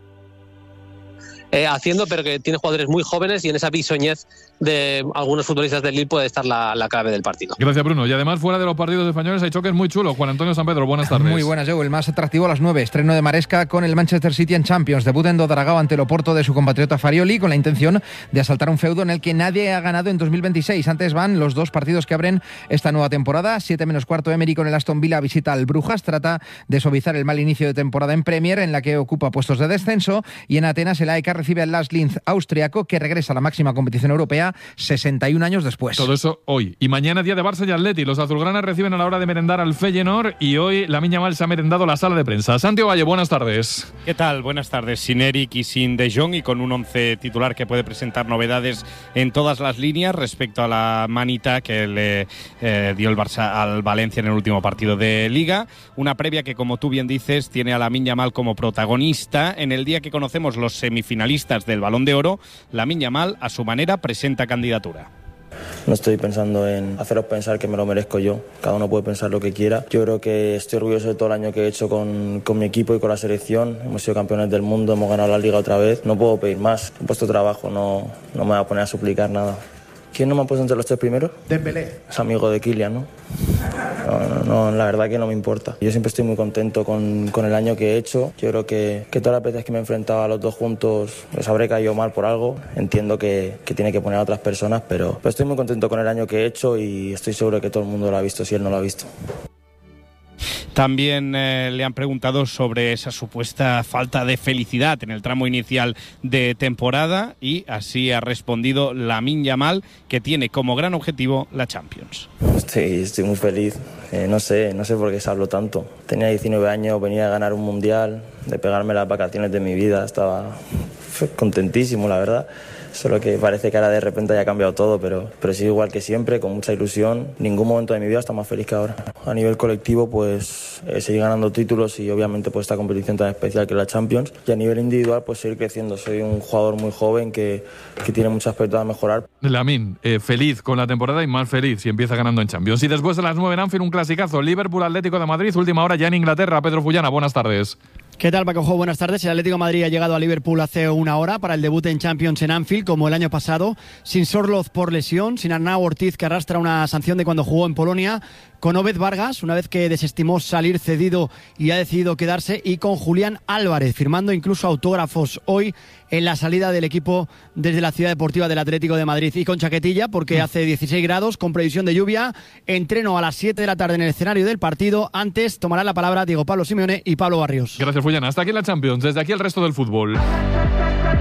haciendo, pero que tiene jugadores muy jóvenes, y en esa bisoñez de algunos futbolistas del Lille puede estar la clave del partido. Gracias, Bruno. Y además, fuera de los partidos españoles hay choques muy chulos. Juan Antonio San Pedro, buenas tardes. Muy buenas, Joe. El más atractivo a las 9. Estreno de Maresca con el Manchester City en Champions. Debut en Dodragao ante el Oporto de su compatriota Farioli, con la intención de asaltar un feudo en el que nadie ha ganado en 2026. Antes van los dos partidos que abren esta nueva temporada. 7:15, Emery con el Aston Villa visita al Brujas. Trata de suavizar el mal inicio de temporada en Premier, en la que ocupa puestos de descenso. Y en Atenas, el AEK recibe al Last Linz austriaco, que regresa a la máxima competición europea 61 años después. Todo eso hoy. Y mañana, día de Barça y Atleti. Los azulgranas reciben a la hora de merendar al Feyenoord, y hoy Lamine Yamal se ha merendado la sala de prensa. Santiago Valle, buenas tardes. ¿Qué tal? Buenas tardes. Sin Eric y sin De Jong, y con un 11 titular que puede presentar novedades en todas las líneas respecto a la manita que le dio el Barça al Valencia en el último partido de Liga. Una previa que, como tú bien dices, tiene a Lamine Yamal como protagonista. En el día que conocemos los semifinalistas del Balón de Oro, Lamine Yamal, a su manera, presenta candidatura. No estoy pensando en haceros pensar que me lo merezco yo. Cada uno puede pensar lo que quiera. Yo creo que estoy orgulloso de todo el año que he hecho con mi equipo y con la selección. Hemos sido campeones del mundo, hemos ganado la Liga otra vez. No puedo pedir más. He puesto trabajo, no me voy a poner a suplicar nada. ¿Quién no me ha puesto entre los 3 primeros? Dembélé. Es amigo de Kylian, ¿no? No, la verdad que no me importa. Yo siempre estoy muy contento con el año que he hecho. Yo creo que todas las veces que me he enfrentado a los dos juntos les habré caído mal por algo. Entiendo que tiene que poner a otras personas, pero estoy muy contento con el año que he hecho, y estoy seguro que todo el mundo lo ha visto si él no lo ha visto. También le han preguntado sobre esa supuesta falta de felicidad en el tramo inicial de temporada, y así ha respondido Lamine Yamal, que tiene como gran objetivo la Champions. Estoy muy feliz. No sé por qué se habló tanto. Tenía 19 años, venía a ganar un mundial, de pegarme las vacaciones de mi vida. Estaba contentísimo, la verdad. Solo que parece que ahora de repente haya cambiado todo, pero sigo igual que siempre, con mucha ilusión. Ningún momento de mi vida está más feliz que ahora. A nivel colectivo, pues seguir ganando títulos, y obviamente pues esta competición tan especial que es la Champions. Y a nivel individual, pues seguir creciendo. Soy un jugador muy joven que tiene mucho aspecto a mejorar. Lamine, feliz con la temporada, y más feliz si empieza ganando en Champions. Y después de las 9 en Anfield, un clasicazo. Liverpool Atlético de Madrid, última hora ya en Inglaterra. Pedro Fullana, buenas tardes. ¿Qué tal, Paco? Buenas tardes. El Atlético de Madrid ha llegado a Liverpool hace una hora para el debut en Champions en Anfield, como el año pasado, sin Sorloth por lesión, sin Arnau Ortiz, que arrastra una sanción de cuando jugó en Polonia, con Obed Vargas, una vez que desestimó salir cedido y ha decidido quedarse, y con Julián Álvarez, firmando incluso autógrafos hoy en la salida del equipo desde la ciudad deportiva del Atlético de Madrid, y con chaquetilla porque hace 16 grados, con previsión de lluvia. Entreno a las 7 de la tarde en el escenario del partido. Antes tomarán la palabra Diego Pablo Simeone y Pablo Barrios. Gracias, Fullana. Hasta aquí la Champions. Desde aquí el resto del fútbol.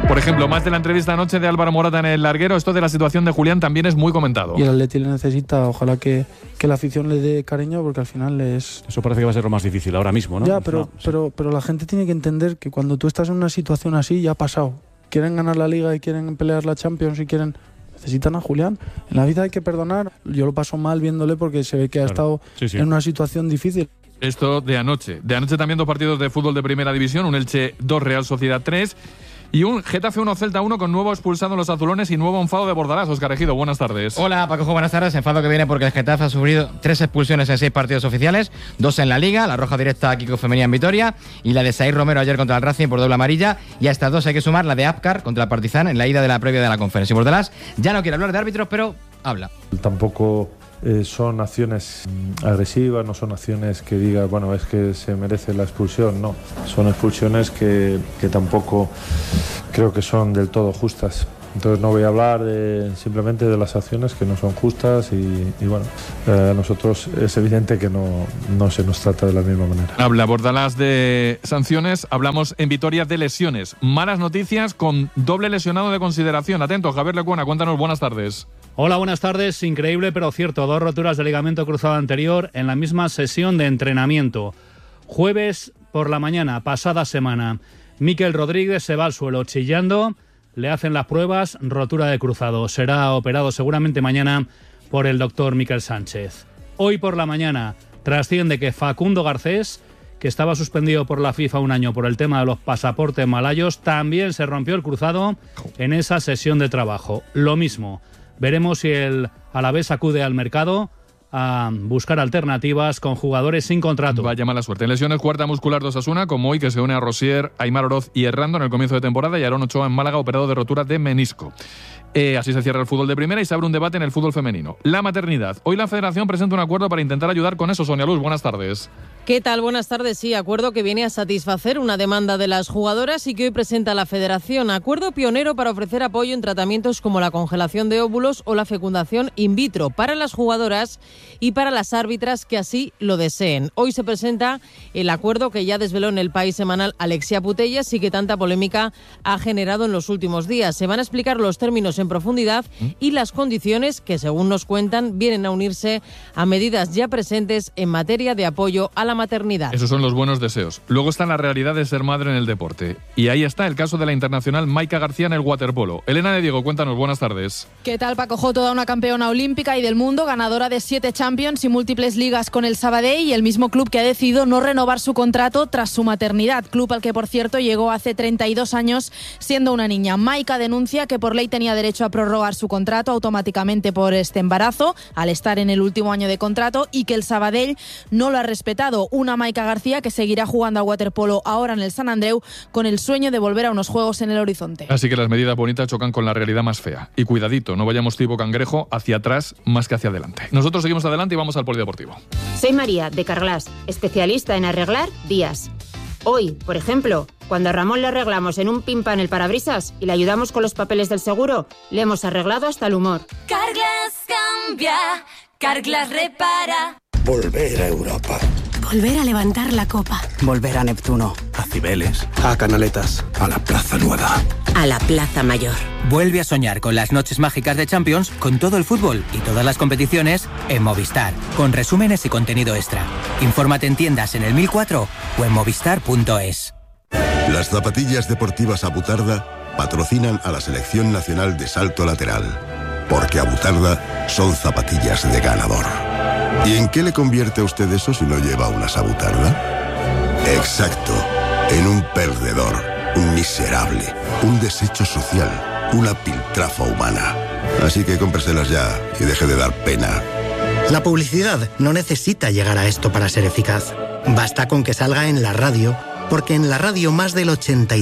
Por ejemplo, más de la entrevista anoche de Álvaro Morata en El Larguero, esto de la situación de Julián también es muy comentado. Y el Atleti le necesita, ojalá que la afición le dé cariño, porque al final es... Eso parece que va a ser lo más difícil ahora mismo, ¿no? Ya, pero la gente tiene que entender que cuando tú estás en una situación así, ya ha pasado. Quieren ganar la Liga y quieren pelear la Champions y necesitan a Julián. En la vida hay que perdonar. Yo lo paso mal viéndole porque se ve que ha estado en una situación difícil. Esto de anoche. De anoche también 2 partidos de fútbol de Primera División, un Elche 2, Real Sociedad 3 y un Getafe 1, Celta 1 con nuevo expulsado en los azulones y nuevo enfado de Bordalás. Óscar Ejido, buenas tardes. Hola, Paco, buenas tardes. Enfado que viene porque el Getafe ha sufrido 3 expulsiones en 6 partidos oficiales, 2 en la Liga, la roja directa a Kiko Femenía en Vitoria y la de Saír Romero ayer contra el Racing por doble amarilla, y a estas 2 hay que sumar la de Apcar contra el Partizan en la ida de la previa de la conferencia. Y Bordalás ya no quiere hablar de árbitros, pero habla. Tampoco son acciones agresivas, no son acciones que diga, bueno, es que se merece la expulsión, no. Son expulsiones que tampoco creo que son del todo justas. Entonces no voy a hablar simplemente de las acciones que no son justas y bueno, a nosotros es evidente que no se nos trata de la misma manera. Habla Bordalás de sanciones, hablamos en Vitoria de lesiones. Malas noticias con doble lesionado de consideración. Atentos, Javier Lecuona, cuéntanos, buenas tardes. Hola, buenas tardes. Increíble pero cierto, 2 roturas de ligamento cruzado anterior en la misma sesión de entrenamiento. Jueves por la mañana, pasada semana, Mikel Rodríguez se va al suelo chillando, le hacen las pruebas, rotura de cruzado. Será operado seguramente mañana por el doctor Mikel Sánchez. Hoy por la mañana trasciende que Facundo Garcés, que estaba suspendido por la FIFA 1 año por el tema de los pasaportes malayos, también se rompió el cruzado en esa sesión de trabajo. Lo mismo. Veremos si el Alavés acude al mercado a buscar alternativas con jugadores sin contrato. Vaya mala suerte. En lesiones, cuarta muscular de Osasuna, como hoy, que se une a Rosier, Aimar Oroz y Errando en el comienzo de temporada, y Aarón Ochoa en Málaga, operado de rotura de menisco. Así se cierra el fútbol de primera y se abre un debate en el fútbol femenino. La maternidad. Hoy la Federación presenta un acuerdo para intentar ayudar con eso. Sonia Luz, buenas tardes. ¿Qué tal? Buenas tardes. Sí, acuerdo que viene a satisfacer una demanda de las jugadoras y que hoy presenta la Federación. Acuerdo pionero para ofrecer apoyo en tratamientos como la congelación de óvulos o la fecundación in vitro para las jugadoras y para las árbitras que así lo deseen. Hoy se presenta el acuerdo que ya desveló en El País semanal Alexia Putellas y que tanta polémica ha generado en los últimos días. Se van a explicar los términos en profundidad y las condiciones que, según nos cuentan, vienen a unirse a medidas ya presentes en materia de apoyo a la maternidad. Esos son los buenos deseos. Luego está la realidad de ser madre en el deporte. Y ahí está el caso de la internacional Maika García en el waterpolo. Elena de Diego, cuéntanos, buenas tardes. ¿Qué tal, Paco? Toda una campeona olímpica y del mundo, ganadora de 7 Champions y múltiples ligas con el Sabadell, y el mismo club que ha decidido no renovar su contrato tras su maternidad. Club al que, por cierto, llegó hace 32 años siendo una niña. Maika denuncia que por ley tenía derecho a prorrogar su contrato automáticamente por este embarazo, al estar en el último año de contrato, y que el Sabadell no lo ha respetado. Una Maika García que seguirá jugando al waterpolo ahora en el Sant Andreu con el sueño de volver a unos juegos en el horizonte. Así que las medidas bonitas chocan con la realidad más fea. Y cuidadito, no vayamos tipo cangrejo hacia atrás más que hacia adelante. Nosotros seguimos adelante y vamos al polideportivo. Soy María, de Carglass, especialista en arreglar días. Hoy, por ejemplo, cuando a Ramón le arreglamos en un pimpa en el parabrisas y le ayudamos con los papeles del seguro, le hemos arreglado hasta el humor. Carglass cambia, Carglass repara. Volver a Europa. Volver a levantar la copa. Volver a Neptuno. A Cibeles. A Canaletas. A la Plaza Nueva. A la Plaza Mayor. Vuelve a soñar con las noches mágicas de Champions, con todo el fútbol y todas las competiciones en Movistar, con resúmenes y contenido extra. Infórmate en tiendas en el 1004 o en movistar.es. Las zapatillas deportivas Abutarda patrocinan a la Selección Nacional de Salto Lateral, porque Abutarda son zapatillas de ganador. ¿Y en qué le convierte a usted eso si no lleva una Abutarda? Exacto, en un perdedor, un miserable, un desecho social, una piltrafa humana. Así que cómpreselas ya y deje de dar pena. La publicidad no necesita llegar a esto para ser eficaz. Basta con que salga en la radio, porque en la radio más del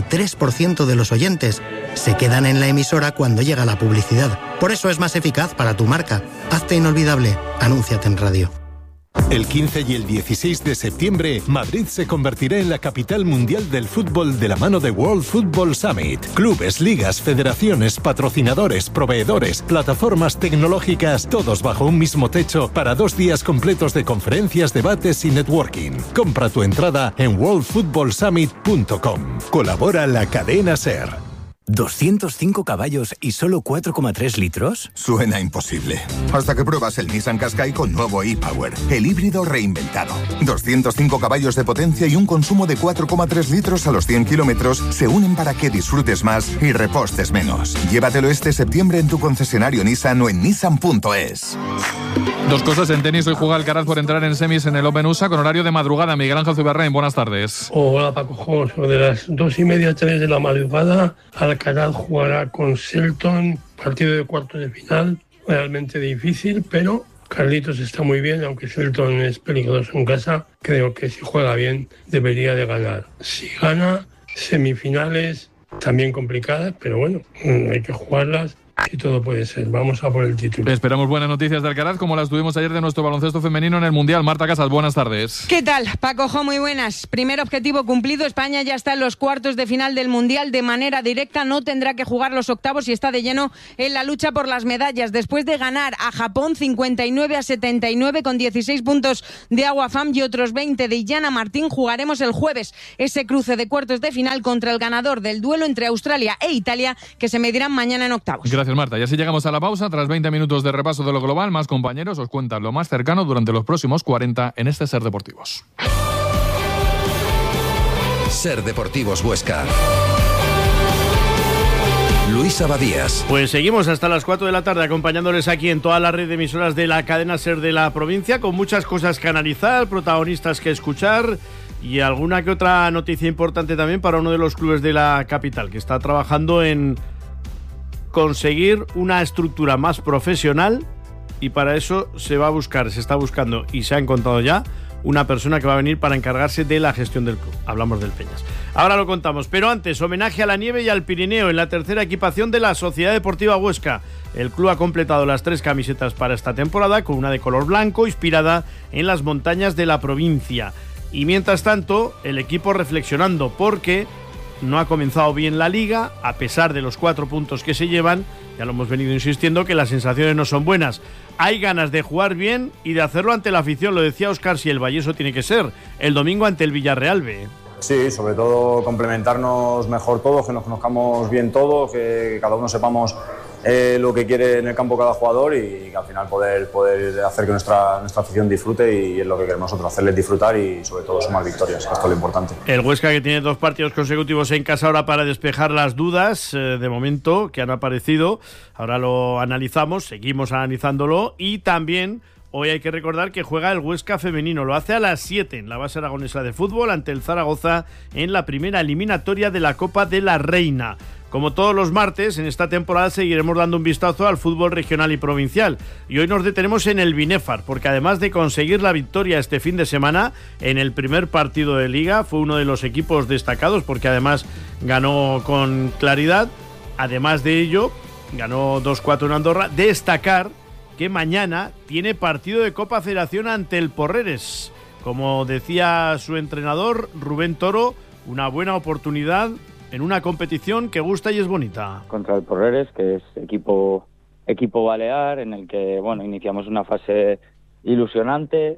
83% de los oyentes se quedan en la emisora cuando llega la publicidad. Por eso es más eficaz para tu marca. Hazte inolvidable. Anúnciate en radio. El 15 y el 16 de septiembre, Madrid se convertirá en la capital mundial del fútbol de la mano de World Football Summit. Clubes, ligas, federaciones, patrocinadores, proveedores, plataformas tecnológicas, todos bajo un mismo techo para 2 días completos de conferencias, debates y networking. Compra tu entrada en worldfootballsummit.com. Colabora la cadena SER. ¿205 caballos y solo 4,3 litros? Suena imposible. Hasta que pruebas el Nissan Qashqai con nuevo e-Power, el híbrido reinventado. 205 caballos de potencia y un consumo de 4,3 litros a los 100 kilómetros se unen para que disfrutes más y repostes menos. Llévatelo este septiembre en tu concesionario Nissan o en nissan.es. Dos cosas en tenis. Hoy juega Alcaraz por entrar en semis en el Open USA con horario de madrugada. Miguel Ángel Zuberrain, buenas tardes. Hola Paco, sobre las 2:30, 3 de la madrugada, Alcaraz jugará con Shelton, partido de cuartos de final, realmente difícil, pero Carlitos está muy bien, aunque Shelton es peligroso en casa, creo que si juega bien debería de ganar. Si gana, semifinales también complicadas, pero bueno, hay que jugarlas. Y todo puede ser. Vamos a por el título. Esperamos buenas noticias de Alcaraz, como las tuvimos ayer de nuestro baloncesto femenino en el Mundial. Marta Casas, buenas tardes. ¿Qué tal, Paco? Muy buenas. Primer objetivo cumplido. España ya está en los cuartos de final del Mundial de manera directa. No tendrá que jugar los octavos y está de lleno en la lucha por las medallas. Después de ganar a Japón 59-79 con 16 puntos de Agua Fam y otros 20 de Illana Martín, jugaremos el jueves ese cruce de cuartos de final contra el ganador del duelo entre Australia e Italia, que se medirán mañana en octavos. Gracias, Marta. Y así llegamos a la pausa. Tras 20 minutos de repaso de lo global, más compañeros os cuentan lo más cercano durante los próximos 40 en este Ser Deportivos. Ser Deportivos Huesca. Luis Abadías. Pues seguimos hasta las 4 de la tarde acompañándoles aquí en toda la red de emisoras de la cadena Ser de la provincia, con muchas cosas que analizar, protagonistas que escuchar y alguna que otra noticia importante también para uno de los clubes de la capital, que está trabajando en conseguir una estructura más profesional, y para eso se está buscando y se ha encontrado ya una persona que va a venir para encargarse de la gestión del club. Hablamos del Peñas. Ahora lo contamos, pero antes, homenaje a la nieve y al Pirineo en la tercera equipación de la Sociedad Deportiva Huesca. El club ha completado las 3 camisetas para esta temporada, con una de color blanco inspirada en las montañas de la provincia. Y mientras tanto, el equipo reflexionando porque no ha comenzado bien la liga, a pesar de los 4 puntos que se llevan. Ya lo hemos venido insistiendo, que las sensaciones no son buenas. Hay ganas de jugar bien y de hacerlo ante la afición, lo decía Óscar Silva, y eso tiene que ser el domingo ante el Villarreal B. Sí, sobre todo complementarnos mejor todos, que nos conozcamos bien todos, que cada uno sepamos lo que quiere en el campo cada jugador, y que al final poder hacer que nuestra afición disfrute, y es lo que queremos nosotros, hacerles disfrutar y sobre todo sumar victorias, que esto es lo importante. El Huesca, que tiene 2 partidos consecutivos en casa ahora para despejar las dudas de momento que han aparecido. Ahora lo analizamos, seguimos analizándolo, y también hoy hay que recordar que juega el Huesca femenino. Lo hace a las 7 en la base aragonesa de fútbol ante el Zaragoza en la primera eliminatoria de la Copa de la Reina. Como todos los martes, en esta temporada seguiremos dando un vistazo al fútbol regional y provincial. Y hoy nos detenemos en el Binéfar, porque además de conseguir la victoria este fin de semana en el primer partido de Liga, fue uno de los equipos destacados, porque además ganó con claridad. Además de ello, ganó 2-4 en Andorra. Destacar que mañana tiene partido de Copa Federación ante el Porreres. Como decía su entrenador, Rubén Toro, una buena oportunidad en una competición que gusta y es bonita. Contra el Porreres, que es equipo balear, en el que iniciamos una fase ilusionante,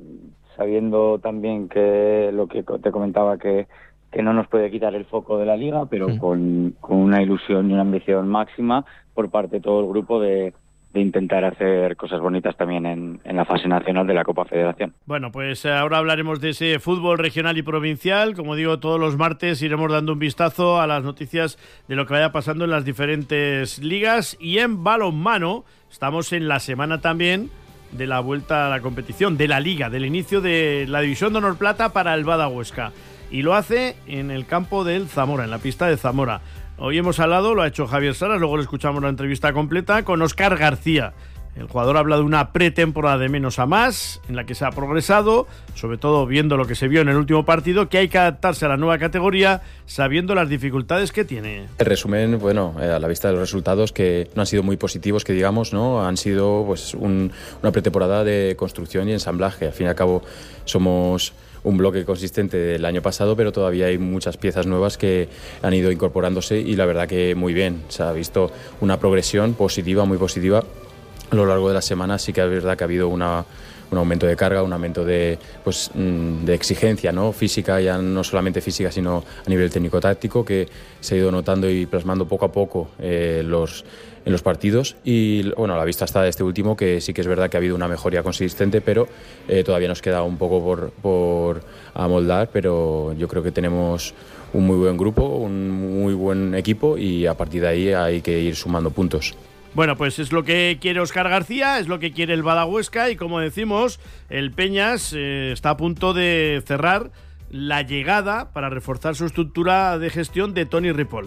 sabiendo también que lo que te comentaba, que no nos puede quitar el foco de la liga, pero con una ilusión y una ambición máxima por parte de todo el grupo de intentar hacer cosas bonitas también en la fase nacional de la Copa Federación. Bueno, pues ahora hablaremos de ese fútbol regional y provincial. Como digo, todos los martes iremos dando un vistazo a las noticias de lo que vaya pasando en las diferentes ligas. Y en balonmano estamos en la semana también de la vuelta a la competición, de la liga, del inicio de la División de Honor Plata para el Bada Huesca. Y lo hace en el campo del Zamora, en la pista de Zamora. Hoy hemos hablado, lo ha hecho Javier Saras, luego le escuchamos la entrevista completa con Óscar García. El jugador habla de una pretemporada de menos a más, en la que se ha progresado, sobre todo viendo lo que se vio en el último partido, que hay que adaptarse a la nueva categoría, sabiendo las dificultades que tiene. El resumen, a la vista de los resultados, que no han sido muy positivos, que digamos, ¿no? Han sido una pretemporada de construcción y ensamblaje. Al fin y al cabo somos un bloque consistente del año pasado, pero todavía hay muchas piezas nuevas que han ido incorporándose, y la verdad que muy bien. Se ha visto una progresión positiva, muy positiva. A lo largo de la semana sí que es verdad que ha habido una un aumento de carga, un aumento de exigencia, ¿no? Física, ya no solamente física, sino a nivel técnico-táctico, que se ha ido notando y plasmando poco a poco en los partidos. Y bueno, a la vista está de este último, que sí que es verdad que ha habido una mejoría consistente, pero todavía nos queda un poco por amoldar, pero yo creo que tenemos un muy buen grupo, un muy buen equipo, y a partir de ahí hay que ir sumando puntos. Bueno, pues es lo que quiere Óscar García, es lo que quiere el Badahuesca, y como decimos, el Peñas está a punto de cerrar la llegada para reforzar su estructura de gestión de Toni Ripoll.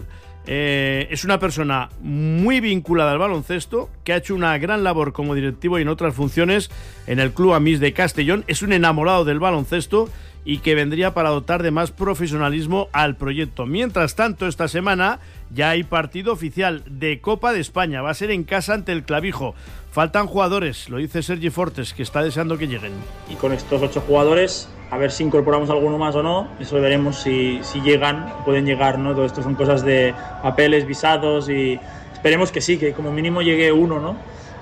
Es una persona muy vinculada al baloncesto, que ha hecho una gran labor como directivo y en otras funciones en el Club Amis de Castellón. Es un enamorado del baloncesto y que vendría para dotar de más profesionalismo al proyecto. Mientras tanto, esta semana ya hay partido oficial de Copa de España. Va a ser en casa ante el Clavijo. Faltan jugadores, lo dice Sergi Fortes, que está deseando que lleguen. Y con estos 8 jugadores, a ver si incorporamos alguno más o no. Eso veremos si llegan, pueden llegar, ¿no? Todo esto son cosas de papeles, visados, y esperemos que sí, que como mínimo llegue uno, ¿no?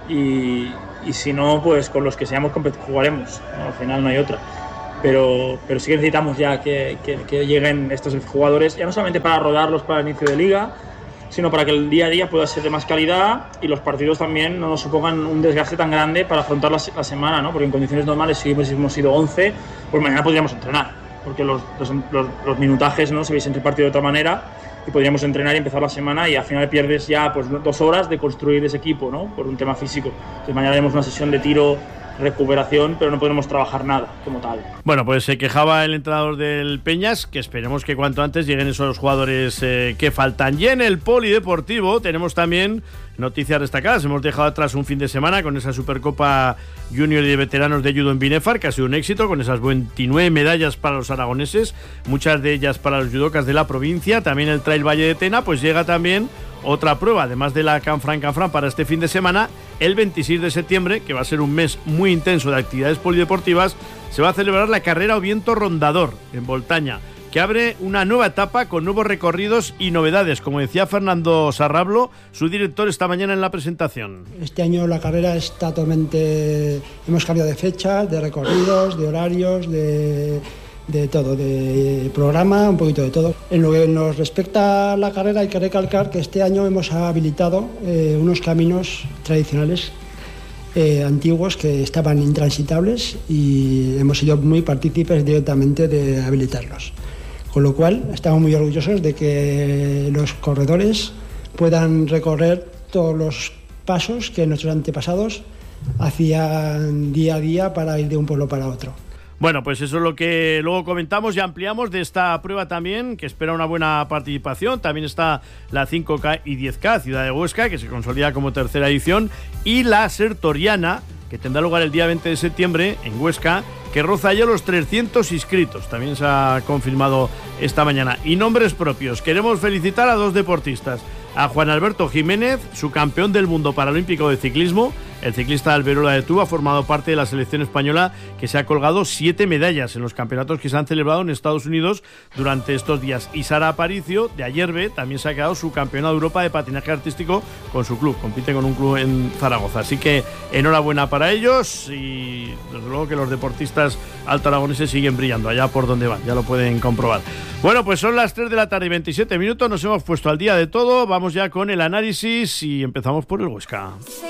Y si no, pues con los que seamos jugaremos, ¿no? Al final no hay otra. Pero sí que necesitamos ya que lleguen estos jugadores, ya no solamente para rodarlos para el inicio de liga, sino para que el día a día pueda ser de más calidad y los partidos también no nos supongan un desgaste tan grande para afrontar la semana, ¿no? Porque en condiciones normales, si hubiésemos sido 11, pues mañana podríamos entrenar, porque los minutajes, ¿no? Se hubiesen repartido de otra manera y podríamos entrenar y empezar la semana, y al final pierdes ya pues 2 horas de construir ese equipo, ¿no? Por un tema físico. Entonces mañana haremos una sesión de tiro, recuperación, pero no podemos trabajar nada como tal. Bueno, pues se quejaba el entrenador del Peñas, que esperemos que cuanto antes lleguen esos jugadores que faltan. Y en el polideportivo tenemos también noticias destacadas. Hemos dejado atrás un fin de semana con esa Supercopa Junior y de veteranos de judo en Binefar, que ha sido un éxito, con esas 29 medallas para los aragoneses, muchas de ellas para los judocas de la provincia. También el Trail Valle de Tena, pues llega también otra prueba, además de la Canfranc para este fin de semana. El 26 de septiembre, que va a ser un mes muy intenso de actividades polideportivas, se va a celebrar la carrera Oviento Rondador en Voltaña, que abre una nueva etapa con nuevos recorridos y novedades, como decía Fernando Sarrablo, su director, esta mañana en la presentación. Este año la carrera está totalmente... Hemos cambiado de fechas, de recorridos, de horarios, de todo, de programa, un poquito de todo. En lo que nos respecta a la carrera, hay que recalcar que este año hemos habilitado unos caminos tradicionales antiguos que estaban intransitables, y hemos sido muy partícipes directamente de habilitarlos. Con lo cual, estamos muy orgullosos de que los corredores puedan recorrer todos los pasos que nuestros antepasados hacían día a día para ir de un pueblo para otro. Bueno, pues eso es lo que luego comentamos y ampliamos de esta prueba también, que espera una buena participación. También está la 5K y 10K, Ciudad de Huesca, que se consolida como tercera edición, y la Sertoriana, que tendrá lugar el día 20 de septiembre en Huesca, que roza ya los 300 inscritos. También se ha confirmado esta mañana. Y nombres propios. Queremos felicitar a 2 deportistas. A Juan Alberto Jiménez, su campeón del mundo paralímpico de ciclismo. El ciclista de Alberola de Tú ha formado parte de la selección española, que se ha colgado 7 medallas en los campeonatos que se han celebrado en Estados Unidos durante estos días. Y Sara Aparicio, de Ayerbe, también se ha quedado su campeona de Europa de patinaje artístico con su club. Compite con un club en Zaragoza. Así que enhorabuena para ellos, y desde luego que los deportistas alto aragoneses siguen brillando allá por donde van, ya lo pueden comprobar. Bueno, pues son las 3 de la tarde y 27 minutos, nos hemos puesto al día de todo. Vamos ya con el análisis y empezamos por el Huesca.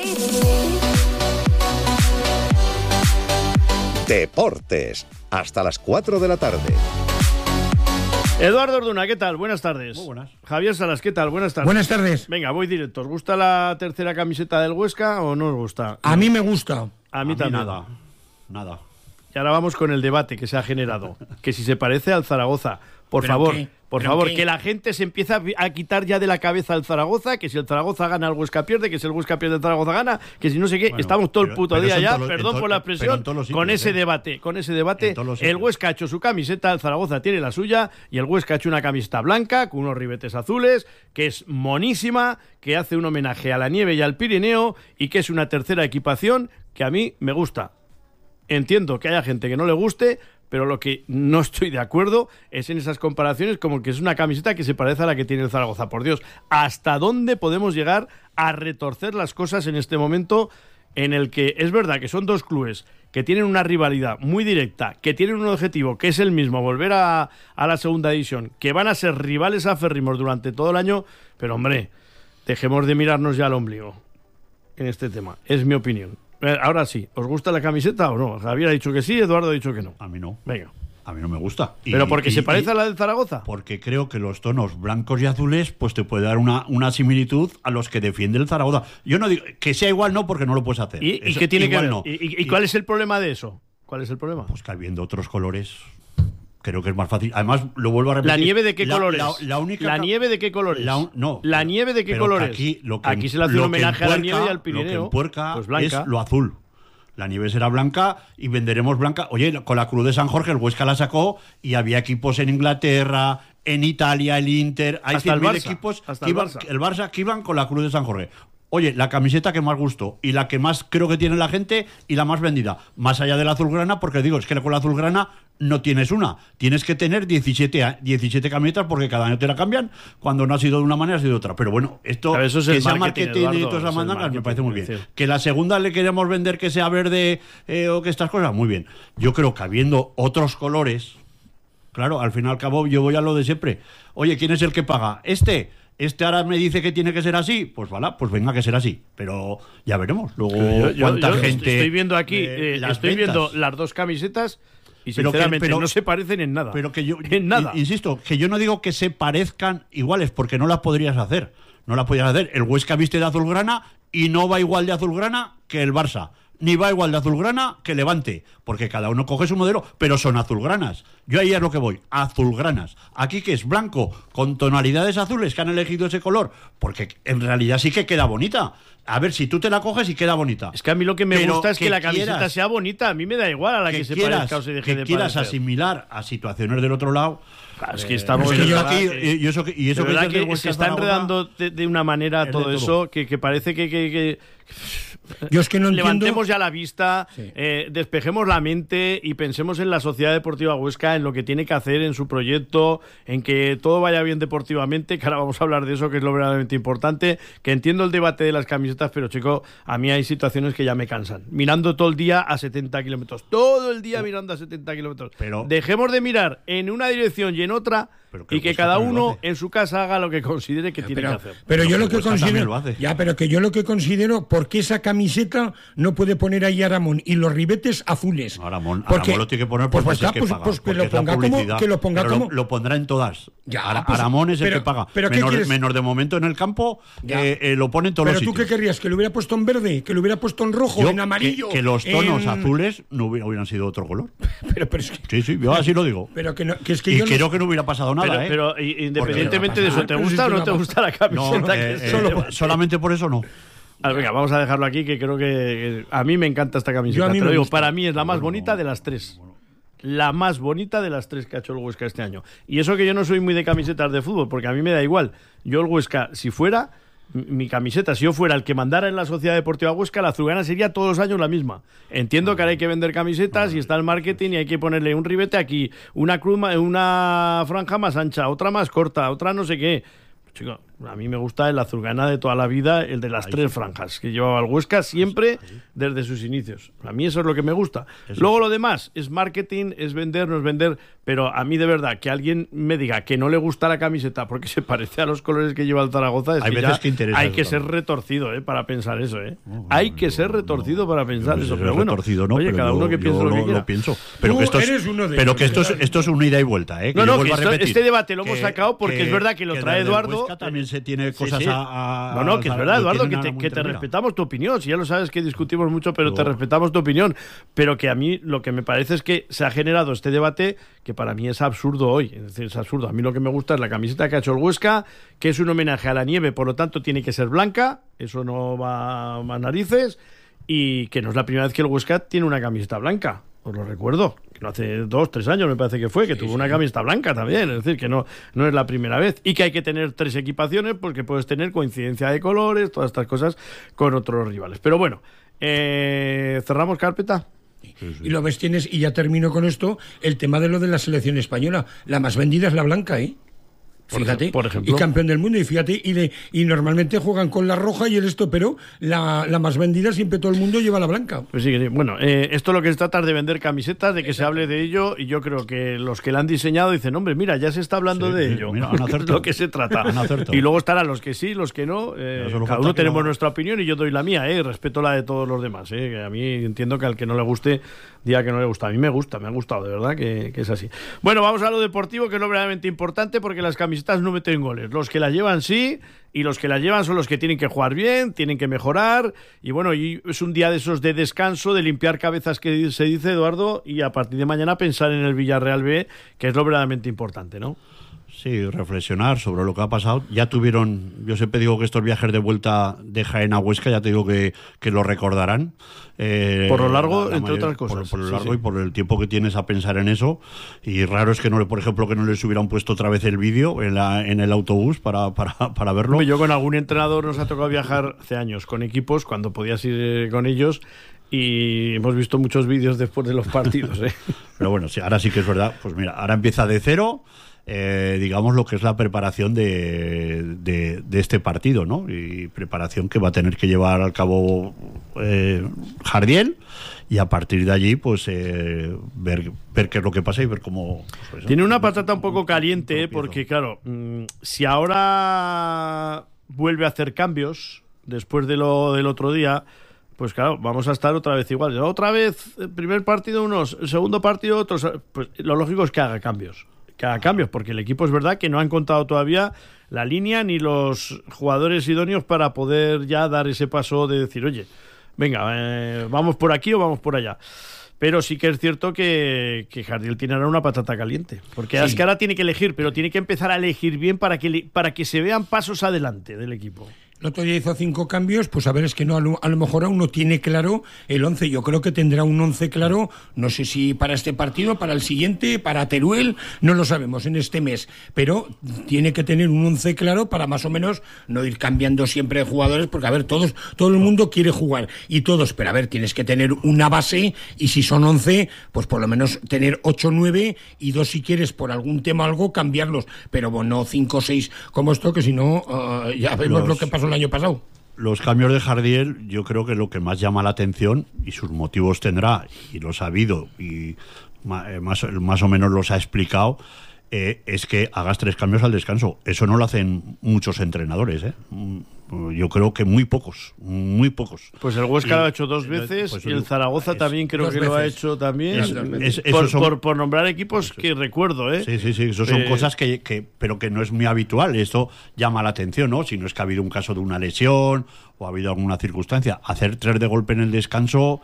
Deportes, hasta las 4 de la tarde. Eduardo Orduna, ¿qué tal? Buenas tardes. Muy buenas. Javier Salas, ¿qué tal? Buenas tardes. Buenas tardes. Venga, voy directo. ¿Os gusta la tercera camiseta del Huesca o no os gusta? A mí me gusta. A mí también. Nada. Y ahora vamos con el debate que se ha generado. Que si se parece al Zaragoza. Por favor, que la gente se empieza a quitar ya de la cabeza al Zaragoza, que si el Zaragoza gana, el Huesca pierde, que si el Huesca pierde, el Zaragoza gana, que si no sé qué. Bueno, estamos todo el puto día ya, perdón por la expresión, con ese debate. El Huesca ha hecho su camiseta, el Zaragoza tiene la suya, y el Huesca ha hecho una camiseta blanca con unos ribetes azules, que es monísima, que hace un homenaje a la nieve y al Pirineo, y que es una tercera equipación que a mí me gusta. Entiendo que haya gente que no le guste, pero lo que no estoy de acuerdo es en esas comparaciones, como que es una camiseta que se parece a la que tiene el Zaragoza. Por Dios, ¿hasta dónde podemos llegar a retorcer las cosas en este momento en el que es verdad que son 2 clubes que tienen una rivalidad muy directa, que tienen un objetivo que es el mismo, volver a la segunda división, que van a ser rivales aférrimos durante todo el año, pero hombre, dejemos de mirarnos ya al ombligo en este tema, es mi opinión. Ahora sí, ¿os gusta la camiseta o no? Javier ha dicho que sí, Eduardo ha dicho que no. A mí no. Venga. A mí no me gusta. ¿Pero porque se parece a la del Zaragoza? Porque creo que los tonos blancos y azules pues te puede dar una similitud a los que defiende el Zaragoza. Yo no digo que sea igual, no, porque no lo puedes hacer. ¿Y qué tiene que ver? No. ¿Y cuál es el problema de eso? ¿Cuál es el problema? Pues que habiendo otros colores, creo que es más fácil. Además, lo vuelvo a repetir. ¿La nieve de qué colores? ¿La nieve de qué colores? No. ¿La nieve de qué colores? Aquí se le hace un homenaje a la nieve y al Pirineo. Lo que empuerca pues blanca. es lo azul. La nieve será blanca y venderemos blanca. Oye, con la Cruz de San Jorge el Huesca la sacó y había equipos en Inglaterra, en Italia, el Inter. Hay 100.000 equipos que iban, el Barça que iban con la Cruz de San Jorge. Oye, la camiseta que más gustó y la que más creo que tiene la gente y la más vendida, más allá de la azulgrana, porque digo, es que con la azulgrana no tienes una, tienes que tener 17 camisetas porque cada año te la cambian, cuando no ha sido de una manera ha sido de otra. Pero bueno, esto pero eso es que el sea marketing, y todas esas mandangas me parece muy bien. Sí. Que la segunda le queremos vender que sea verde o que estas cosas, muy bien. Yo creo que habiendo otros colores, claro, al fin y al cabo yo voy a lo de siempre. Oye, ¿quién es el que paga? Este ahora me dice que tiene que ser así, pues vale, pues venga que será así, pero ya veremos. Luego cuánta gente. Estoy viendo aquí, estoy viendo las dos camisetas y sinceramente no se parecen en nada. Pero que yo en nada. Insisto, que yo no digo que se parezcan iguales, porque no las podrías hacer. No las podrías hacer. El Huesca viste de azulgrana y no va igual de azulgrana que el Barça. Ni va igual de azulgrana que Levante, porque cada uno coge su modelo, pero son azulgranas. Yo ahí es lo que voy, azulgranas. Aquí que es blanco, con tonalidades azules que han elegido ese color, porque en realidad sí que queda bonita. A ver, si tú te la coges y queda bonita. Es que a mí lo que me gusta es que la camiseta sea bonita, a mí me da igual a la que se parezca o se deje de parecer. Que quieras asimilar a situaciones del otro lado. Claro, es que estamos y eso que se está enredando de una manera todo eso que parece que yo es que no levantemos ya la vista, despejemos la mente y pensemos en la Sociedad Deportiva Huesca, en lo que tiene que hacer, en su proyecto, en que todo vaya bien deportivamente, que ahora vamos a hablar de eso, que es lo verdaderamente importante, que entiendo el debate de las camisetas, pero chico, a mí hay situaciones que ya me cansan. Mirando todo el día a 70 kilómetros, todo el día mirando a 70 kilómetros. Dejemos de mirar en una dirección y en otra, y que cada uno en su casa haga lo que considere que tiene que hacer. Pero yo lo que considero, pero yo lo que considero, porque esa camiseta no puede poner ahí a Ramón y los ribetes azules. A Ramón lo tiene que poner porque es el que paga. Pues que lo ponga como lo pondrá en todas. Ramón es el que paga. Menos de momento en el campo lo pone en todos los sitios. ¿Pero tú qué querrías? ¿Que lo hubiera puesto en verde? ¿Que lo hubiera puesto en rojo? ¿En amarillo? Que los tonos azules no hubieran sido otro color. pero es que... Sí, yo así lo digo. Pero creo que no hubiera pasado nada. Pero independientemente de eso, ¿te gusta o no te gusta la camiseta? Solamente por eso no. Venga, vamos a dejarlo aquí, que creo que a mí me encanta esta camiseta. Te lo digo, para mí es la más bonita de las tres. La más bonita de las tres que ha hecho el Huesca este año. Y eso que yo no soy muy de camisetas de fútbol, porque a mí me da igual. Yo el Huesca, si fuera mi camiseta, si yo fuera el que mandara en la Sociedad Deportiva Huesca, la azulgrana sería todos los años la misma. Entiendo que ahora hay que vender camisetas y está el marketing y hay que ponerle un ribete aquí, una cruz, una franja más ancha, otra más corta, otra no sé qué. Chico, a mí me gusta el azulgrana de toda la vida, el de las tres franjas, que llevaba el Huesca siempre desde sus inicios. A mí eso es lo que me gusta. Luego lo demás es marketing, es vender, no es vender, pero a mí de verdad que alguien me diga que no le gusta la camiseta porque se parece a los colores que lleva el Zaragoza, hay que ser retorcido para pensar eso. Hay que ser retorcido para pensar eso. Pero bueno, oye, cada uno que piense lo que quiera. Lo pienso. Pero que esto es un ida y vuelta. Este debate lo hemos sacado porque es verdad que lo trae Eduardo. También se tiene cosas que es verdad, Eduardo, que te respetamos tu opinión. Si ya lo sabes que discutimos mucho, pero te respetamos tu opinión. Pero que a mí lo que me parece es que se ha generado este debate que para mí es absurdo hoy. Es decir, es absurdo. A mí lo que me gusta es la camiseta que ha hecho el Huesca, que es un homenaje a la nieve, por lo tanto tiene que ser blanca. Eso no va más narices. Y que no es la primera vez que el Huesca tiene una camiseta blanca. Os lo recuerdo, que no hace 2-3 años me parece que fue, que tuvo una camiseta blanca también, es decir, que no es la primera vez. Y que hay que tener 3 equipaciones porque puedes tener coincidencia de colores, todas estas cosas con otros rivales. Pero bueno, ¿cerramos carpeta? Y lo ves, tienes, y ya termino con esto, el tema de lo de la selección española. La más vendida es la blanca, Fíjate, por ejemplo. Y campeón del mundo, y fíjate, y normalmente juegan con la roja y el esto, pero la más vendida siempre todo el mundo lleva la blanca. Pues sí, bueno, esto lo que se trata es de vender camisetas, de que se hable de ello, y yo creo que los que la han diseñado dicen, hombre, mira, ya se está hablando de ello, mira, es lo que se trata. Y luego estarán los que sí, los que no, cada uno tenemos nuestra opinión y yo doy la mía, respeto la de todos los demás, que a mí entiendo que al que no le guste, diga que no le gusta. A mí me gusta, me ha gustado, de verdad que es así. Bueno, vamos a lo deportivo, que es lo verdaderamente importante, porque las camisetas no meten goles. Los que las llevan sí, y los que las llevan son los que tienen que jugar bien, tienen que mejorar, y bueno, y es un día de esos de descanso, de limpiar cabezas, que se dice, Eduardo, y a partir de mañana pensar en el Villarreal B, que es lo verdaderamente importante, ¿no? Sí, reflexionar sobre lo que ha pasado. Ya tuvieron, yo siempre digo que estos viajes de vuelta de Jaén a Huesca, ya te digo que lo recordarán. Por lo largo, entre otras cosas. Por lo largo y por el tiempo que tienes a pensar en eso. Y raro es que no, por ejemplo, que no les hubieran puesto otra vez el vídeo en el autobús para verlo. Yo con algún entrenador nos ha tocado viajar hace años con equipos, cuando podías ir con ellos, y hemos visto muchos vídeos después de los partidos. Pero bueno, sí, ahora sí que es verdad. Pues mira, ahora empieza de cero. Digamos lo que es la preparación de este partido, ¿no? Y preparación que va a tener que llevar al cabo Jardiel, y a partir de allí pues ver qué es lo que pasa y ver cómo pues, tiene una patata un poco caliente, porque claro, si ahora vuelve a hacer cambios después de lo del otro día, pues claro, vamos a estar otra vez igual. Otra vez, el primer partido unos, el segundo partido otros. Pues lo lógico es que haga cambios, porque el equipo es verdad que no han encontrado todavía la línea ni los jugadores idóneos para poder ya dar ese paso de decir, oye, venga, vamos por aquí o vamos por allá. Pero sí que es cierto que Jardiel tiene ahora una patata caliente, porque sí. Es que ahora tiene que elegir, pero tiene que empezar a elegir bien para que se vean pasos adelante del equipo. El otro día hizo 5 cambios, pues a ver, es que no, a lo mejor aún no tiene claro el 11. Yo creo que tendrá un 11 claro, no sé si para este partido, para el siguiente, para Teruel, no lo sabemos en este mes, pero tiene que tener un 11 claro para más o menos no ir cambiando siempre de jugadores, porque a ver, todo el mundo quiere jugar, y todos, pero a ver, tienes que tener una base, y si son 11, pues por lo menos tener 8 o 9, y 2 si quieres por algún tema o algo, cambiarlos, pero bueno, 5 o 6 como esto, que si no, ya vemos lo que pasó el año pasado. Los cambios de Jardiel, yo creo que lo que más llama la atención, y sus motivos tendrá, y los ha habido, y más o menos los ha explicado, es que hagas 3 cambios al descanso. Eso no lo hacen muchos entrenadores, yo creo que muy pocos. Pues el Huesca lo ha hecho 2 veces, pues y el Zaragoza también creo que lo ha hecho también, por nombrar equipos que recuerdo, Sí, eso son cosas pero que no es muy habitual. Esto llama la atención, ¿no? Si no es que ha habido un caso de una lesión o ha habido alguna circunstancia. Hacer 3 de golpe en el descanso,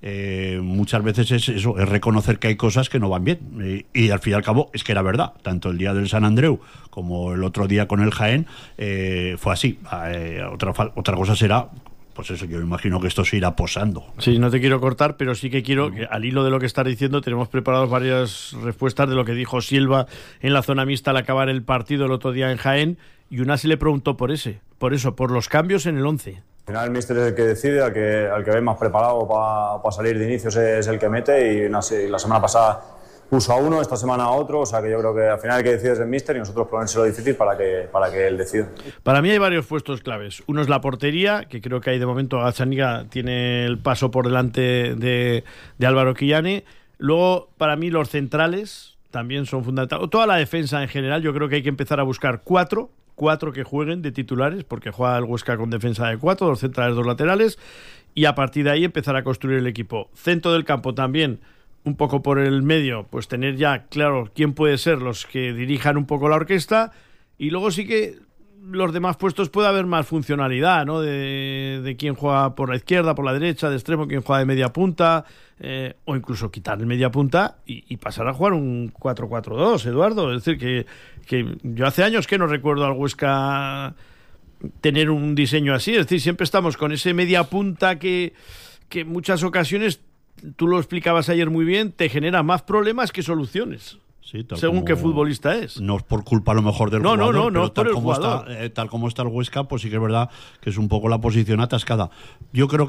muchas veces es reconocer que hay cosas que no van bien, y al fin y al cabo es que era verdad, tanto el día del San Andreu como el otro día con el Jaén, fue así. Otra cosa será, pues eso, yo imagino que esto se irá posando. Sí, no te quiero cortar, pero sí que quiero que, al hilo de lo que estás diciendo, tenemos preparadas varias respuestas de lo que dijo Silva en la zona mixta al acabar el partido el otro día en Jaén, y una se le preguntó por los cambios en el 11. Al final el míster es el que decide, al que ve más preparado para salir de inicios es el que mete, y la semana pasada puso a uno, esta semana a otro, o sea que yo creo que al final el que decide es el míster, y nosotros ponérselo difícil para que él decida. Para mí hay varios puestos claves. Uno es la portería, que creo que ahí de momento Gazzaniga tiene el paso por delante de Álvaro Quillane. Luego, para mí, los centrales también son fundamentales. Toda la defensa en general, yo creo que hay que empezar a buscar 4 que jueguen de titulares, porque juega el Huesca con defensa de 4, 2 centrales, 2 laterales, y a partir de ahí empezar a construir el equipo. Centro del campo también, un poco por el medio, pues tener ya claro quién puede ser los que dirijan un poco la orquesta, y luego sí que los demás puestos puede haber más funcionalidad, ¿no? De quién juega por la izquierda, por la derecha, de extremo, quién juega de media punta, o incluso quitar el media punta y pasar a jugar un 4-4-2, Eduardo. Es decir, que yo hace años que no recuerdo al Huesca tener un diseño así. Es decir, siempre estamos con ese media punta que en muchas ocasiones, tú lo explicabas ayer muy bien, te genera más problemas que soluciones. Sí, según qué futbolista es. No es por culpa a lo mejor del jugador, no, pero tal como está el Huesca, pues sí que es verdad que es un poco la posición atascada. Yo creo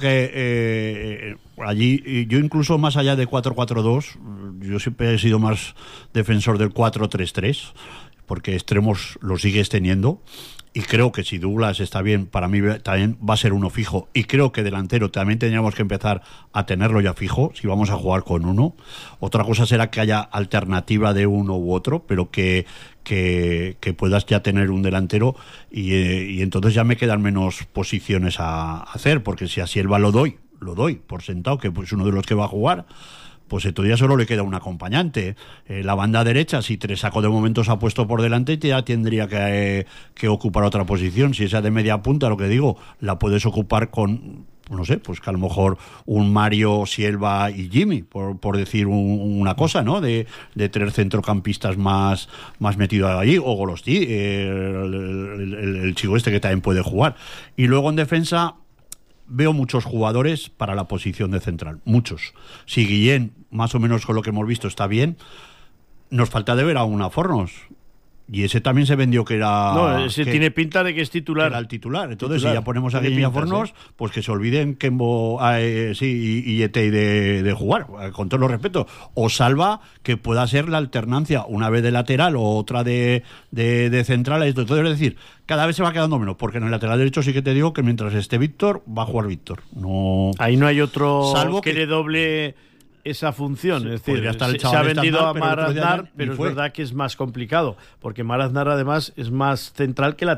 que allí, yo incluso más allá de 4-4-2, yo siempre he sido más defensor del 4-3-3, porque extremos lo sigues teniendo. Y creo que si Douglas está bien, para mí también va a ser uno fijo. Y creo que delantero también tendríamos que empezar a tenerlo ya fijo, si vamos a jugar con uno. Otra cosa será que haya alternativa de uno u otro, pero que puedas ya tener un delantero y entonces ya me quedan menos posiciones a hacer, porque si a Silva lo doy por sentado, que es uno de los que va a jugar, pues todavía solo le queda un acompañante. La banda derecha, si Tresaco de momento se ha puesto por delante, ya tendría que ocupar otra posición. Si esa de media punta, lo que digo, la puedes ocupar con, no sé, pues que a lo mejor un Mario, Silva y Jimmy, por decir una cosa, ¿no? De 3 centrocampistas más metidos allí, o Golosti, el chico este que también puede jugar. Y luego en defensa veo muchos jugadores para la posición de central, muchos. Si Guillén, más o menos con lo que hemos visto, está bien, nos falta de ver a una Fornos. Y ese también se vendió que era... No, ese tiene pinta de que es titular. Era el titular. Entonces, si ya ponemos a Guillén y a Fornos, pues que se olviden Kembo y Etey de jugar, con todo los respetos. O Salva, que pueda ser la alternancia, una vez de lateral o otra de central. Entonces, es decir, cada vez se va quedando menos, porque en el lateral derecho sí que te digo que mientras esté Víctor, va a jugar Víctor. No... Ahí no hay otro salvo que le doble esa función, sí, es decir, se ha vendido a Mar Aznar, pero es verdad que es más complicado, porque Mar Aznar además es más central que lateral.